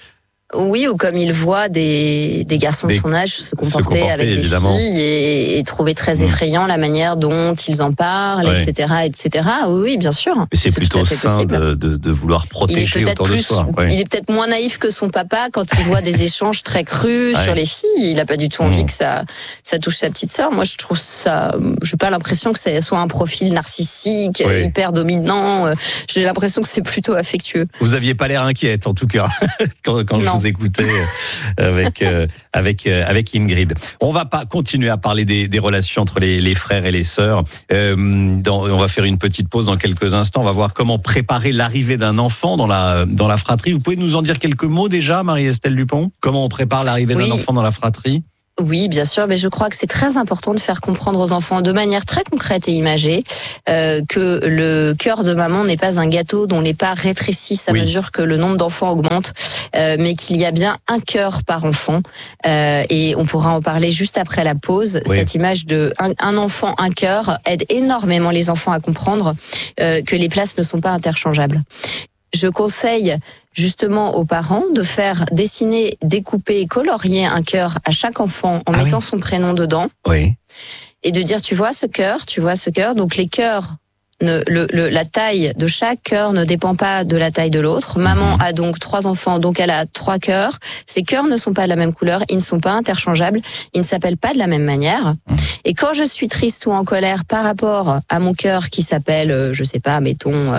Oui, ou comme il voit des garçons de son âge se comporter avec des filles et trouver très effrayant la manière dont ils en parlent, etc. Oui, bien sûr. Mais c'est plutôt sain de vouloir protéger autour de soi. Il est peut-être moins naïf que son papa quand il voit des échanges très crus sur les filles. Il n'a pas du tout envie que ça touche sa petite sœur. Moi, je trouve ça. J'ai pas l'impression que ce soit un profil narcissique, hyper dominant. J'ai l'impression que c'est plutôt affectueux. Vous aviez pas l'air inquiète, en tout cas, quand je vous écoutais avec Ingrid. On va pas continuer à parler des relations entre les frères et les sœurs. On va faire une petite pause dans quelques instants. On va voir comment préparer l'arrivée d'un enfant dans la fratrie. Vous pouvez nous en dire quelques mots déjà, Marie-Estelle Dupont? Comment on prépare l'arrivée d'un enfant dans la fratrie? Oui, bien sûr, mais je crois que c'est très important de faire comprendre aux enfants de manière très concrète et imagée que le cœur de maman n'est pas un gâteau dont les parts rétrécissent à mesure que le nombre d'enfants augmente, mais qu'il y a bien un cœur par enfant. Et on pourra en parler juste après la pause. Cette image de un enfant, un cœur aide énormément les enfants à comprendre que les places ne sont pas interchangeables. Je conseille justement aux parents de faire dessiner, découper et colorier un cœur à chaque enfant en mettant son prénom dedans. Et de dire, tu vois ce cœur. Donc les cœurs, la taille de chaque cœur ne dépend pas de la taille de l'autre. Maman a donc 3 enfants, donc elle a 3 cœurs. Ces cœurs ne sont pas de la même couleur, ils ne sont pas interchangeables, ils ne s'appellent pas de la même manière. Et quand je suis triste ou en colère par rapport à mon cœur qui s'appelle, je sais pas, mettons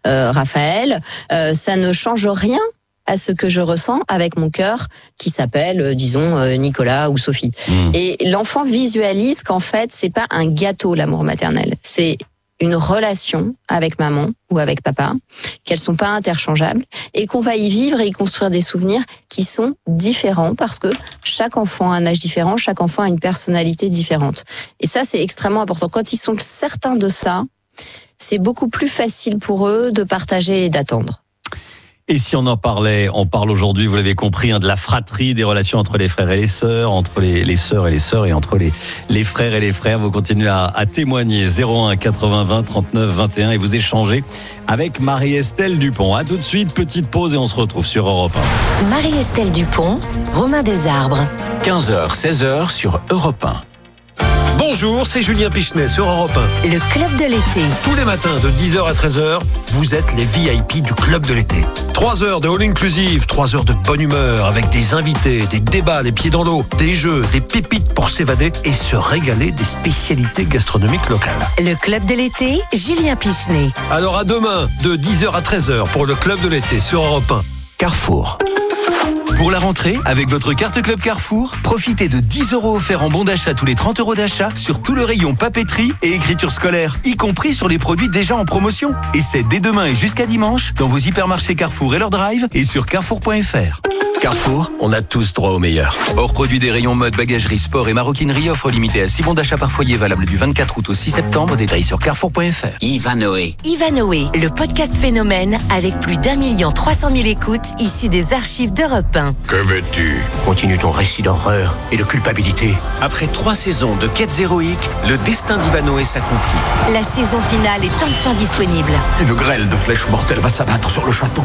Raphaël, ça ne change rien à ce que je ressens avec mon cœur qui s'appelle, disons, Nicolas ou Sophie. Et l'enfant visualise qu'en fait, c'est pas un gâteau, l'amour maternel. C'est une relation avec maman ou avec papa, qu'elles sont pas interchangeables et qu'on va y vivre et y construire des souvenirs qui sont différents parce que chaque enfant a un âge différent, chaque enfant a une personnalité différente. Et ça, c'est extrêmement important. Quand ils sont certains de ça, c'est beaucoup plus facile pour eux de partager et d'attendre. Et si on en parlait, on parle aujourd'hui, vous l'avez compris, de la fratrie, des relations entre les frères et les sœurs, entre les sœurs et les sœurs et entre les frères et les frères. Vous continuez à témoigner 01 80 20 39 21 et vous échangez avec Marie-Estelle Dupont. À tout de suite, petite pause et on se retrouve sur Europe 1. Marie-Estelle Dupont, Romain Desarbres. 15h, 16h sur Europe 1. Bonjour, c'est Julien Pichenet sur Europe 1. Le Club de l'été. Tous les matins de 10h à 13h, vous êtes les VIP du Club de l'été. 3 heures de all-inclusive, 3 heures de bonne humeur avec des invités, des débats les pieds dans l'eau, des jeux, des pépites pour s'évader et se régaler des spécialités gastronomiques locales. Le Club de l'été, Julien Pichenet. Alors à demain, de 10h à 13h pour le Club de l'été sur Europe 1. Carrefour. Pour la rentrée, avec votre carte Club Carrefour, profitez de 10 € offerts en bon d'achat tous les 30 € d'achat sur tout le rayon papeterie et écriture scolaire, y compris sur les produits déjà en promotion. Et c'est dès demain et jusqu'à dimanche dans vos hypermarchés Carrefour et leur drive et sur carrefour.fr. Carrefour, on a tous droit au meilleur. Hors produit des rayons mode, bagagerie, sport et maroquinerie, offre limitée à 6 bons d'achat par foyer valable du 24 août au 6 septembre. Détails sur carrefour.fr. Ivanoé, le podcast phénomène avec plus d'1 300 000 écoutes issues des archives d'Europe 1. que veux-tu? Continue ton récit d'horreur et de culpabilité. Après 3 saisons de quêtes héroïques, le destin d'Ivanoé s'accomplit. La saison finale est enfin disponible. Une grêle de flèches mortelles va s'abattre sur le château.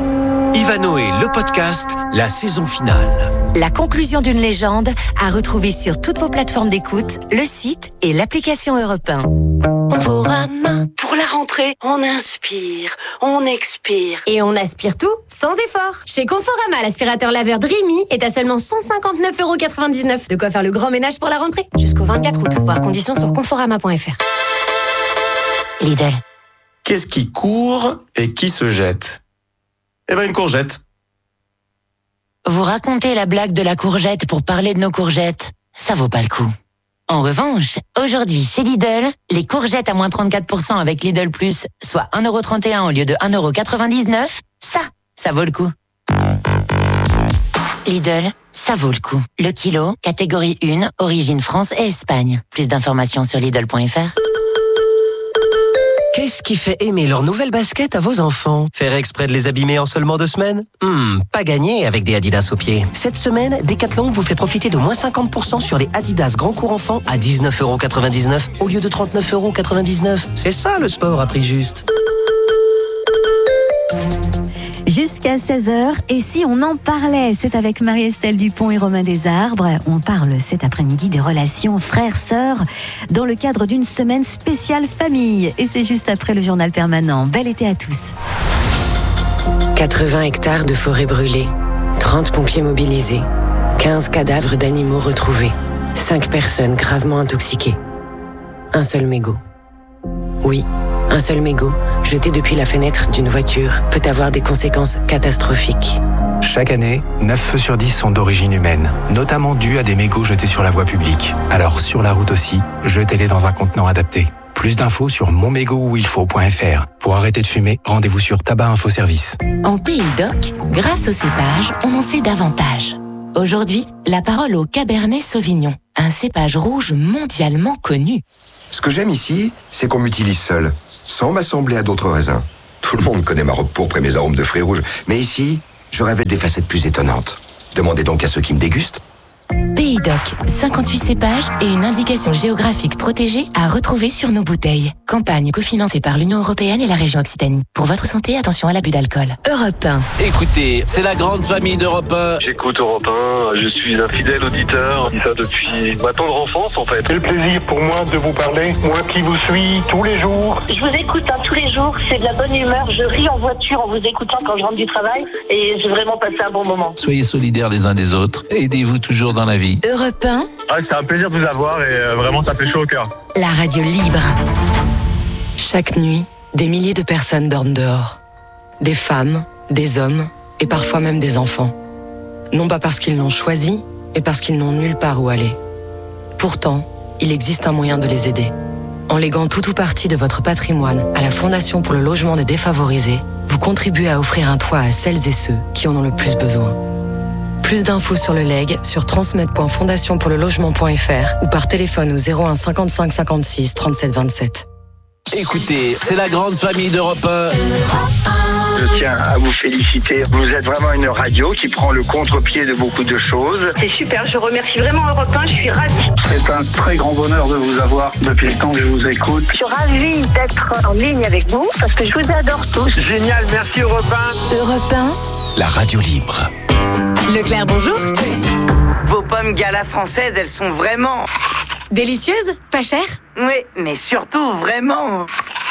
Ivanoé, le podcast, la saison finale. La conclusion d'une légende à retrouver sur toutes vos plateformes d'écoute, le site et l'application Europe 1. Conforama. Pour la rentrée, on inspire, on expire. Et on aspire tout sans effort. Chez Conforama, l'aspirateur laveur Dreamy est à seulement 159,99 €. De quoi faire le grand ménage pour la rentrée. Jusqu'au 24 août. Voir conditions sur conforama.fr. Lidl. Qu'est-ce qui court et qui se jette? Eh ben, une courgette. Vous racontez la blague de la courgette pour parler de nos courgettes. Ça vaut pas le coup. En revanche, aujourd'hui chez Lidl, les courgettes à moins 34% avec Lidl Plus, soit 1,31 € au lieu de 1,99 €, ça vaut le coup. Lidl, ça vaut le coup. Le kilo, catégorie 1, origine France et Espagne. Plus d'informations sur Lidl.fr. Qu'est-ce qui fait aimer leur nouvelle basket à vos enfants? Faire exprès de les abîmer en seulement 2 semaines? Pas gagné avec des Adidas aux pieds. Cette semaine, Decathlon vous fait profiter de moins 50% sur les Adidas Grand Cours Enfant à 19,99 € au lieu de 39,99 €. C'est ça le sport à prix juste. Jusqu'à 16h, et si on en parlait, c'est avec Marie-Estelle Dupont et Romain Desarbres. On parle cet après-midi des relations frères-sœurs dans le cadre d'une semaine spéciale famille. Et c'est juste après le journal permanent. Bel été à tous. 80 hectares de forêt brûlée, 30 pompiers mobilisés, 15 cadavres d'animaux retrouvés, 5 personnes gravement intoxiquées. Un seul mégot. Oui, un seul mégot, jeté depuis la fenêtre d'une voiture, peut avoir des conséquences catastrophiques. Chaque année, 9 feux sur 10 sont d'origine humaine, notamment dus à des mégots jetés sur la voie publique. Alors sur la route aussi, jetez-les dans un contenant adapté. Plus d'infos sur monmégotuilfaut.fr. Pour arrêter de fumer, rendez-vous sur Tabac Info Service. En Pays d'Oc, grâce au cépage, on en sait davantage. Aujourd'hui, la parole au Cabernet Sauvignon, un cépage rouge mondialement connu. Ce que j'aime ici, c'est qu'on m'utilise seul, sans m'assembler à d'autres raisins. Tout le monde connaît ma robe pourpre et mes arômes de fruits rouges, mais ici, je révèle des facettes plus étonnantes. Demandez donc à ceux qui me dégustent. Pays d'Oc, 58 cépages et une indication géographique protégée à retrouver sur nos bouteilles. Campagne cofinancée par l'Union européenne et la région Occitanie. Pour votre santé, attention à l'abus d'alcool. Europe 1. Écoutez, c'est la grande famille d'Europe 1. J'écoute Europe 1, je suis un fidèle auditeur. Je dis ça depuis ma tendre enfance en fait. C'est le plaisir pour moi de vous parler, moi qui vous suis tous les jours. Je vous écoute tous les jours, c'est de la bonne humeur. Je ris en voiture en vous écoutant quand je rentre du travail et j'ai vraiment passé un bon moment. Soyez solidaires les uns des autres, aidez-vous toujours dans la vie. Europe 1. C'est un plaisir de vous avoir et vraiment ça fait chaud au cœur. La radio libre. Chaque nuit, des milliers de personnes dorment dehors. Des femmes, des hommes et parfois même des enfants. Non pas parce qu'ils l'ont choisi, mais parce qu'ils n'ont nulle part où aller. Pourtant, il existe un moyen de les aider. En léguant tout ou partie de votre patrimoine à la Fondation pour le logement des défavorisés, vous contribuez à offrir un toit à celles et ceux qui en ont le plus besoin. Plus d'infos sur le legs sur transmet.fondationpourlelogement.fr ou par téléphone au 01 55 56 37 27. Écoutez, c'est la grande famille d'Europe 1. Je tiens à vous féliciter. Vous êtes vraiment une radio qui prend le contre-pied de beaucoup de choses. C'est super, je remercie vraiment Europe 1, je suis ravie. C'est un très grand bonheur de vous avoir depuis le temps que je vous écoute. Je suis ravie d'être en ligne avec vous parce que je vous adore tous. Génial, merci Europe 1. Europe 1. La radio libre. Leclerc, bonjour. Vos pommes Gala françaises, elles sont vraiment... Délicieuses, pas chères? Oui, mais surtout vraiment...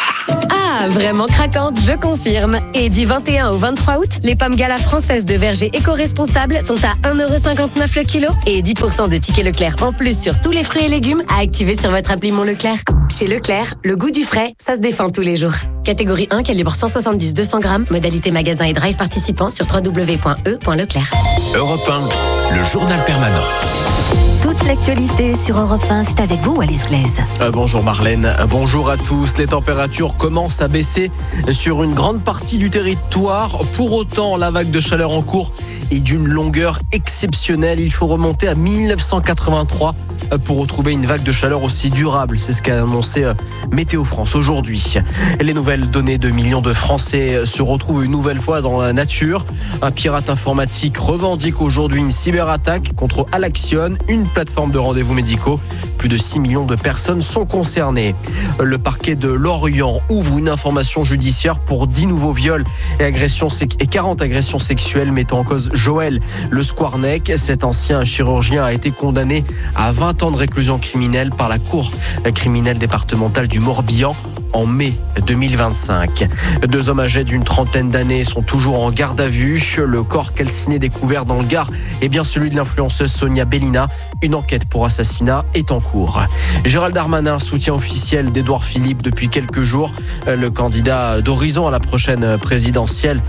Ah, vraiment craquantes, je confirme. Et du 21 au 23 août, les pommes Gala françaises de verger éco-responsables sont à 1,59€ le kilo et 10% de tickets Leclerc en plus sur tous les fruits et légumes à activer sur votre appli Mon Leclerc. Chez Leclerc, le goût du frais, ça se défend tous les jours. Catégorie 1, calibre 170-200 grammes, modalité magasin et drive participant sur www.e.leclerc. Europe 1, le journal permanent. Toute l'actualité sur Europe 1, c'est avec vous, Alice Glaise. Bonjour Marlène, bonjour à tous. Les températures commencent à baisser sur une grande partie du territoire. Pour autant, la vague de chaleur en cours est d'une longueur exceptionnelle. Il faut remonter à 1983 pour retrouver une vague de chaleur aussi durable. C'est ce qu'a annoncé Météo France aujourd'hui. Les nouvelles données de millions de Français se retrouvent une nouvelle fois dans la nature. Un pirate informatique revendique aujourd'hui une cyberattaque contre Alaxion, une plateforme de rendez-vous médicaux. Plus de 6 millions de personnes sont concernées. Le parquet de Lorient ouvre une information judiciaire pour 10 nouveaux viols et 40 agressions sexuelles mettant en cause Joël Le Squarnec. Cet ancien chirurgien a été condamné à 20 ans de réclusion criminelle par la Cour criminelle départementale du Morbihan en mai 2025. 2 hommes âgés d'une trentaine d'années sont toujours en garde à vue. Le corps calciné découvert dans le Gard est bien celui de l'influenceuse Sonia Bellina. Une enquête pour assassinat est en cours. Gérald Darmanin, soutien officiel d'Édouard Philippe depuis quelques jours. Le candidat d'Horizon à la prochaine présidentielle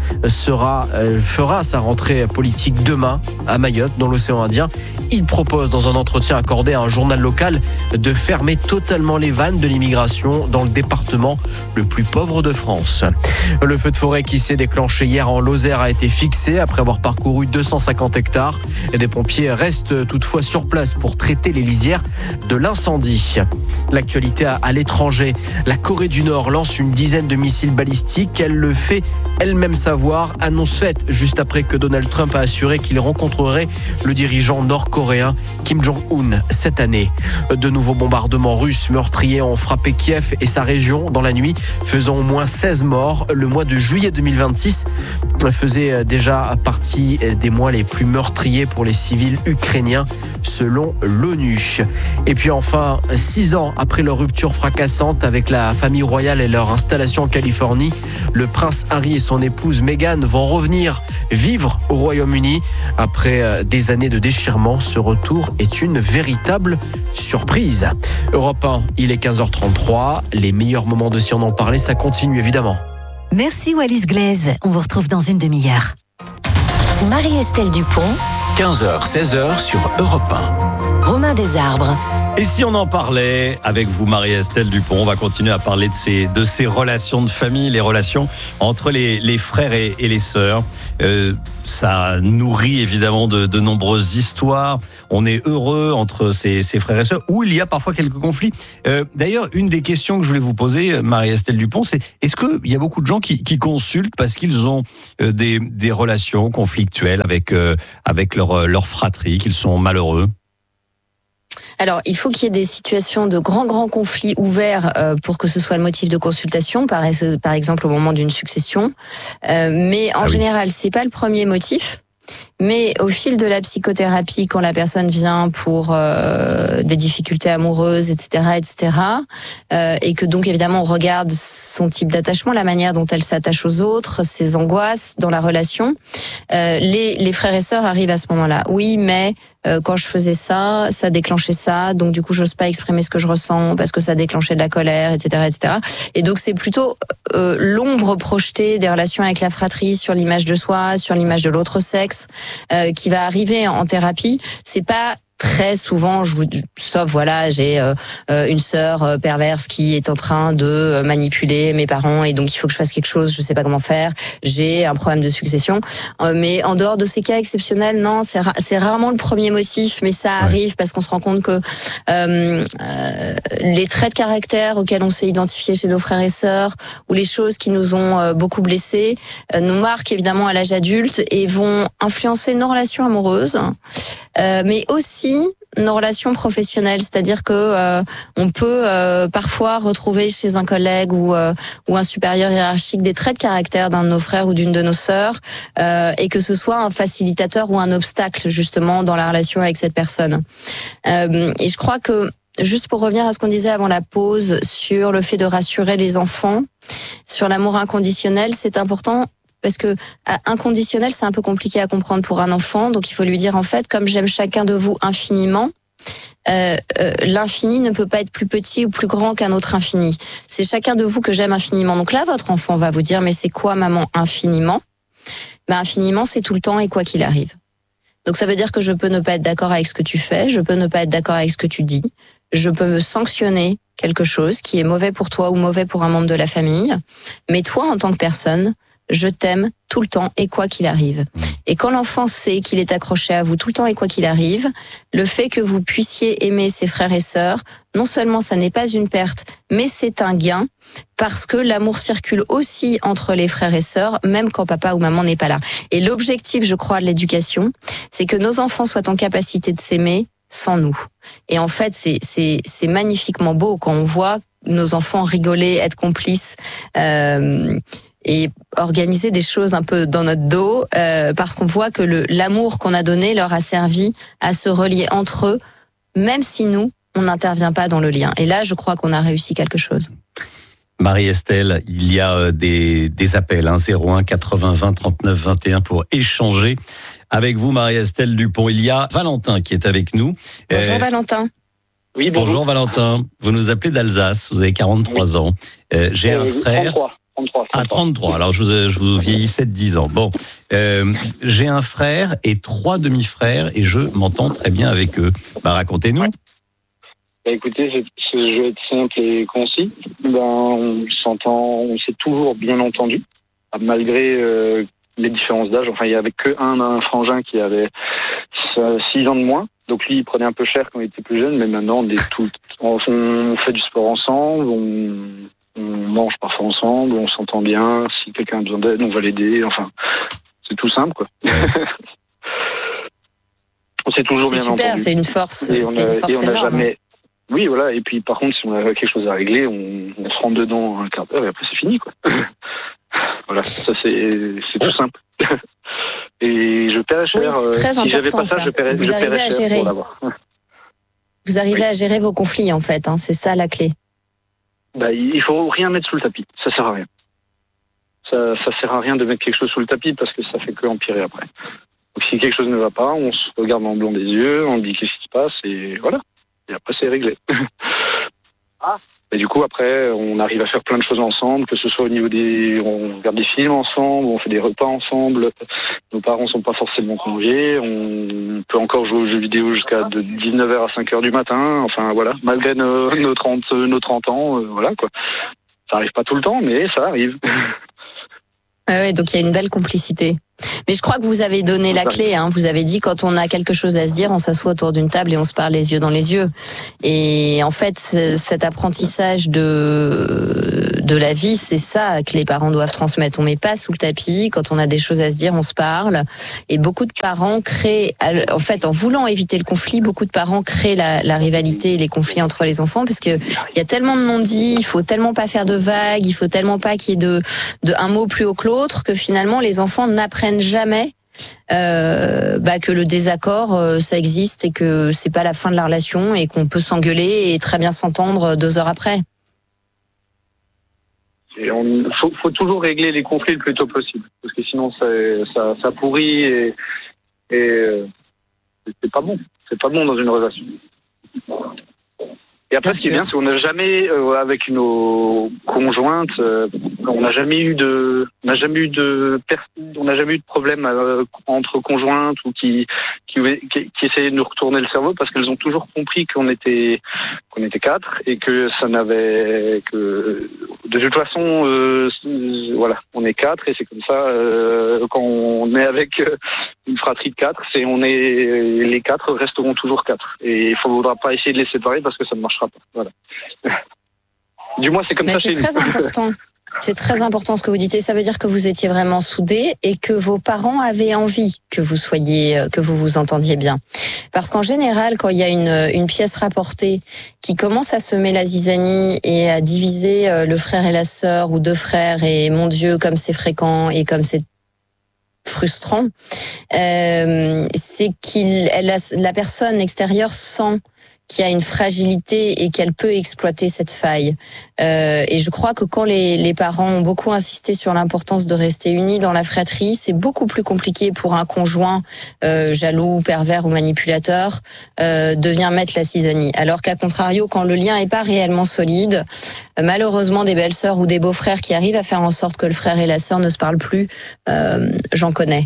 fera sa rentrée politique demain à Mayotte, dans l'océan Indien. Il propose dans un entretien accordé à un journal local de fermer totalement les vannes de l'immigration dans le département le plus pauvre de France. Le feu de forêt qui s'est déclenché hier en Lozère a été fixé après avoir parcouru 250 hectares. Des pompiers restent toutefois sur place pour traiter les lisières de l'incendie. L'actualité à l'étranger. La Corée du Nord lance une dizaine de missiles balistiques. Elle le fait elle-même savoir, annonce faite juste après que Donald Trump a assuré qu'il rencontrerait le dirigeant nord-coréen Kim Jong-un cette année. De nouveaux bombardements russes meurtriers ont frappé Kiev et sa région dans la nuit, faisant au moins 16 morts. Le mois de juillet 2026 faisait déjà partie des mois les plus meurtriers pour les civils ukrainiens, selon l'ONU. Et puis enfin, 6 ans après leur rupture fracassante avec la famille royale et leur installation en Californie, le prince Harry et son épouse Meghan vont revenir vivre au Royaume-Uni. Après des années de déchirement, ce retour est une véritable surprise. Europe 1, il est 15h33. Les meilleurs moments de Si on en parlait, ça continue évidemment. Merci Wallis Glaise. On vous retrouve dans une demi-heure. Marie-Estelle Dupont, 15h, 16h sur Europe 1. Romain Desarbres. Et si on en parlait avec vous, Marie-Estelle Dupont, on va continuer à parler de ces relations de famille, les relations entre les frères et les sœurs. Ça nourrit évidemment de nombreuses histoires. On est heureux entre ces frères et sœurs, où il y a parfois quelques conflits. D'ailleurs, une des questions que je voulais vous poser, Marie-Estelle Dupont, c'est est-ce qu'il y a beaucoup de gens qui consultent parce qu'ils ont des relations conflictuelles avec leur fratrie, qu'ils sont malheureux? Alors, il faut qu'il y ait des situations de grands conflits ouverts pour que ce soit le motif de consultation, par exemple au moment d'une succession. Mais en général, c'est pas le premier motif. Mais au fil de la psychothérapie, quand la personne vient pour des difficultés amoureuses, etc., et que donc évidemment on regarde son type d'attachement, la manière dont elle s'attache aux autres, ses angoisses dans la relation, les frères et sœurs arrivent à ce moment-là. Oui, mais quand je faisais ça, ça déclenchait ça, donc du coup j'ose pas exprimer ce que je ressens parce que ça déclenchait de la colère, etc. Et donc c'est plutôt l'ombre projetée des relations avec la fratrie sur l'image de soi, sur l'image de l'autre sexe, qui va arriver en thérapie. C'est pas très souvent, sauf voilà, j'ai une sœur perverse qui est en train de manipuler mes parents et donc il faut que je fasse quelque chose, je sais pas comment faire, j'ai un problème de succession. Mais en dehors de ces cas exceptionnels, non, c'est rarement le premier motif, mais ça arrive parce qu'on se rend compte que les traits de caractère auxquels on s'est identifié chez nos frères et sœurs ou les choses qui nous ont beaucoup blessés nous marquent évidemment à l'âge adulte et vont influencer nos relations amoureuses, mais aussi nos relations professionnelles, c'est-à-dire que on peut parfois retrouver chez un collègue ou un supérieur hiérarchique des traits de caractère d'un de nos frères ou d'une de nos sœurs, et que ce soit un facilitateur ou un obstacle justement dans la relation avec cette personne. Et je crois que juste pour revenir à ce qu'on disait avant la pause sur le fait de rassurer les enfants, sur l'amour inconditionnel, c'est important. Parce que inconditionnel, c'est un peu compliqué à comprendre pour un enfant. Donc, il faut lui dire, en fait, comme j'aime chacun de vous infiniment, l'infini ne peut pas être plus petit ou plus grand qu'un autre infini. C'est chacun de vous que j'aime infiniment. Donc là, votre enfant va vous dire, mais c'est quoi, maman, infiniment? Ben, infiniment, c'est tout le temps et quoi qu'il arrive. Donc, ça veut dire que je peux ne pas être d'accord avec ce que tu fais, je peux ne pas être d'accord avec ce que tu dis, je peux me sanctionner quelque chose qui est mauvais pour toi ou mauvais pour un membre de la famille. Mais toi, en tant que personne, je t'aime tout le temps et quoi qu'il arrive. Et quand l'enfant sait qu'il est accroché à vous tout le temps et quoi qu'il arrive, le fait que vous puissiez aimer ses frères et sœurs, non seulement ça n'est pas une perte, mais c'est un gain parce que l'amour circule aussi entre les frères et sœurs, même quand papa ou maman n'est pas là. Et l'objectif, je crois, de l'éducation, c'est que nos enfants soient en capacité de s'aimer sans nous. Et en fait, c'est magnifiquement beau quand on voit nos enfants rigoler, être complices, et organiser des choses un peu dans notre dos, parce qu'on voit que l'amour qu'on a donné leur a servi à se relier entre eux, même si nous, on n'intervient pas dans le lien. Et là, je crois qu'on a réussi quelque chose. Marie-Estelle, il y a des appels, 01 80 20 39 21 pour échanger avec vous, Marie-Estelle Dupont. Il y a Valentin qui est avec nous. Bonjour Valentin. Oui, bonjour Valentin. Vous nous appelez d'Alsace, vous avez 43 ans. J'ai un frère... 33. Ah, 33. Alors, je vous vieillissais de 10 ans. Bon. J'ai un frère et 3 demi-frères et je m'entends très bien avec eux. Bah, racontez-nous. Bah, écoutez, je vais être simple et concis. On s'est toujours bien entendu, malgré les différences d'âge. Enfin, il n'y avait un frangin qui avait 6 ans de moins. Donc lui, il prenait un peu cher quand il était plus jeune, mais maintenant, on fait du sport ensemble, On mange parfois ensemble, on s'entend bien. Si quelqu'un a besoin d'aide, on va l'aider. Enfin, c'est tout simple, quoi. On s'est toujours bien entendu. C'est super, c'est une force, énorme. Jamais... Oui, voilà. Et puis, par contre, si on a quelque chose à régler, on se rentre dedans un quart d'heure et après c'est fini, quoi. Voilà, ça c'est tout simple. Et je paierais cher. Oui, c'est très important, j'avais pas ça, je paierais cher pour l'avoir. Vous arrivez à gérer vos conflits, en fait. Hein, c'est ça la clé. Il faut rien mettre sous le tapis. Ça sert à rien. Ça sert à rien de mettre quelque chose sous le tapis parce que ça fait que empirer après. Donc si quelque chose ne va pas, on se regarde dans le blanc des yeux, on dit qu'est-ce qui se passe et voilà. Et après c'est réglé. Et du coup après on arrive à faire plein de choses ensemble, que ce soit au niveau on regarde des films ensemble, on fait des repas ensemble. Nos parents sont pas forcément congés, on peut encore jouer aux jeux vidéo jusqu'à de 19h à 5h du matin. Enfin voilà, malgré nos 30 ans, voilà quoi. Ça arrive pas tout le temps, mais ça arrive. Ouais, donc il y a une belle complicité. Mais je crois que vous avez donné la clé. Hein. Vous avez dit quand on a quelque chose à se dire, on s'assoit autour d'une table et on se parle les yeux dans les yeux. Et en fait, cet apprentissage de la vie, c'est ça que les parents doivent transmettre. On met pas sous le tapis. Quand on a des choses à se dire, on se parle. Et beaucoup de parents créent, en fait, en voulant éviter le conflit, beaucoup de parents créent la rivalité et les conflits entre les enfants parce que il y a tellement de non-dits, il faut tellement pas faire de vagues, il faut tellement pas qu'il y ait de un mot plus haut que l'autre que finalement les enfants n'apprennent jamais que le désaccord ça existe et que c'est pas la fin de la relation et qu'on peut s'engueuler et très bien s'entendre 2 heures après. Faut toujours régler les conflits le plus tôt possible parce que sinon ça pourrit et c'est pas bon. C'est pas bon dans une relation. Et après, ce qui est bien, c'est qu'on n'a jamais, avec nos conjointes, on n'a jamais eu de problème entre conjointes ou qui essayaient de nous retourner le cerveau parce qu'elles ont toujours compris qu'on était 4 et que ça n'avait que de toute façon, voilà, on est 4 et c'est comme ça quand on est avec une fratrie de 4, les 4 resteront toujours 4 et il faudra pas essayer de les séparer parce que ça ne marchera pas. Voilà. Du moins, c'est comme ça chez nous. C'est très important. C'est très important ce que vous dites. Et ça veut dire que vous étiez vraiment soudés et que vos parents avaient envie que vous vous entendiez bien. Parce qu'en général, quand il y a une pièce rapportée qui commence à semer la zizanie et à diviser le frère et la sœur ou 2 frères et mon Dieu, comme c'est fréquent et comme c'est frustrant, c'est la personne extérieure sent qu'il y a une fragilité et qu'elle peut exploiter cette faille. Et je crois que quand les parents ont beaucoup insisté sur l'importance de rester unis dans la fratrie, c'est beaucoup plus compliqué pour un conjoint jaloux, pervers ou manipulateur de venir mettre la zizanie. Alors qu'à contrario, quand le lien est pas réellement solide, malheureusement des belles-sœurs ou des beaux-frères qui arrivent à faire en sorte que le frère et la sœur ne se parlent plus, j'en connais.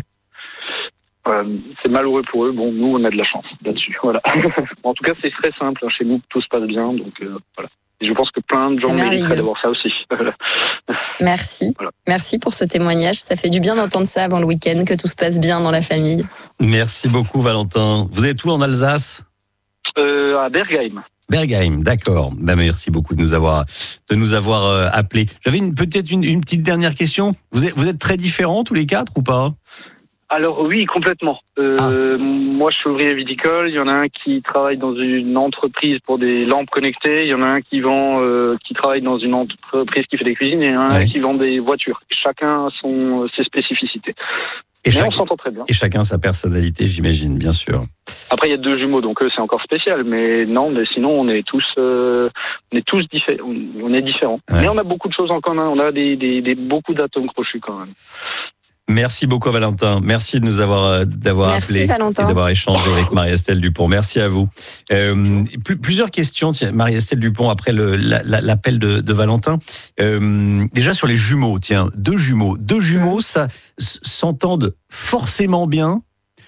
C'est malheureux pour eux. Bon, nous, on a de la chance là-dessus. Voilà. En tout cas, c'est très simple. Chez nous, tout se passe bien. Donc, voilà. Et je pense que plein de gens mériteraient d'avoir ça aussi. Merci. Voilà. Merci pour ce témoignage. Ça fait du bien d'entendre ça avant le week-end, que tout se passe bien dans la famille. Merci beaucoup, Valentin. Vous êtes où en Alsace ? À Bergheim. Bergheim, d'accord. Merci beaucoup de nous avoir appelés. J'avais peut-être une petite dernière question. Vous êtes très différents tous les 4 ou pas ? Alors oui, complètement. Moi, je suis ouvrier viticole. Il y en a un qui travaille dans une entreprise pour des lampes connectées. Il y en a un qui travaille dans une entreprise qui fait des cuisines et un qui vend des voitures. Chacun a ses spécificités. Mais on s'entend très bien. Et chacun sa personnalité, j'imagine, bien sûr. Après, il y a 2 jumeaux, donc eux, c'est encore spécial. Mais sinon, on est tous différents. On est différents. Ouais. Mais on a beaucoup de choses en commun. On a beaucoup d'atomes crochus quand même. Merci beaucoup Valentin. Merci de nous d'avoir appelé Valentin. Et d'avoir échangé avec Marie-Estelle Dupont. Merci à vous. Plusieurs questions, Marie-Estelle Dupont, après l'appel de Valentin. Déjà sur les jumeaux, 2 jumeaux. 2 jumeaux, ça s'entendent forcément bien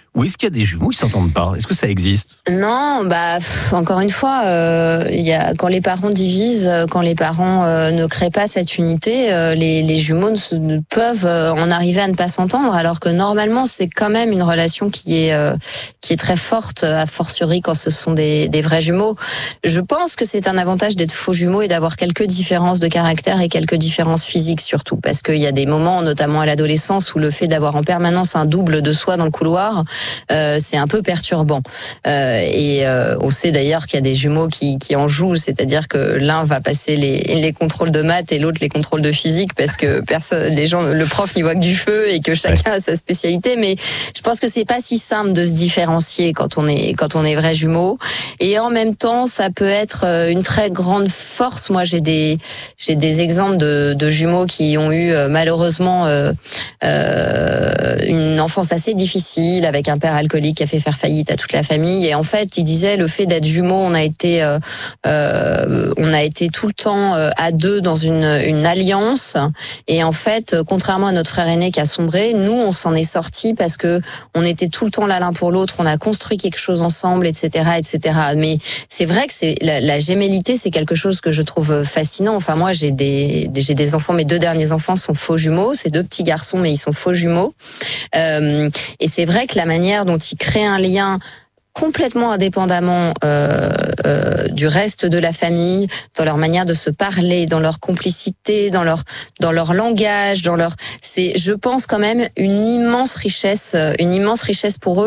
Ou est-ce qu'il y a des jumeaux qui s'entendent pas? Est-ce que ça existe? Non, encore une fois, quand les parents divisent, quand les parents ne créent pas cette unité, les jumeaux ne peuvent en arriver à ne pas s'entendre, alors que normalement c'est quand même une relation qui est très forte, a fortiori quand ce sont des vrais jumeaux. Je pense que c'est un avantage d'être faux jumeaux et d'avoir quelques différences de caractère et quelques différences physiques surtout, parce qu'il y a des moments, notamment à l'adolescence, où le fait d'avoir en permanence un double de soi dans le couloir, c'est un peu perturbant. On sait d'ailleurs qu'il y a des jumeaux qui en jouent, c'est-à-dire que l'un va passer les contrôles de maths et l'autre les contrôles de physique, parce que le prof n'y voit que du feu et que chacun a sa spécialité. Mais je pense que c'est pas si simple de se différencier quand on est vrai jumeau. Et en même temps, ça peut être une très grande force. Moi, j'ai des exemples de jumeaux qui ont eu malheureusement une enfance assez difficile, avec un père alcoolique qui a fait faire faillite à toute la famille. Et en fait, il disait, le fait d'être jumeaux, on a été tout le temps à deux dans une alliance. Et en fait, contrairement à notre frère aîné qui a sombré, nous, on s'en est sortis parce que on était tout le temps là l'un pour l'autre. On a construit quelque chose ensemble, etc., etc. Mais c'est vrai que la gémellité, c'est quelque chose que je trouve fascinant. Enfin, moi, j'ai des enfants. Mes 2 derniers enfants sont faux jumeaux. C'est 2 petits garçons, mais ils sont faux jumeaux. Et c'est vrai que la manière dont ils créent un lien complètement indépendamment du reste de la famille, dans leur manière de se parler, dans leur complicité, dans leur langage, c'est, je pense, quand même une immense richesse pour eux.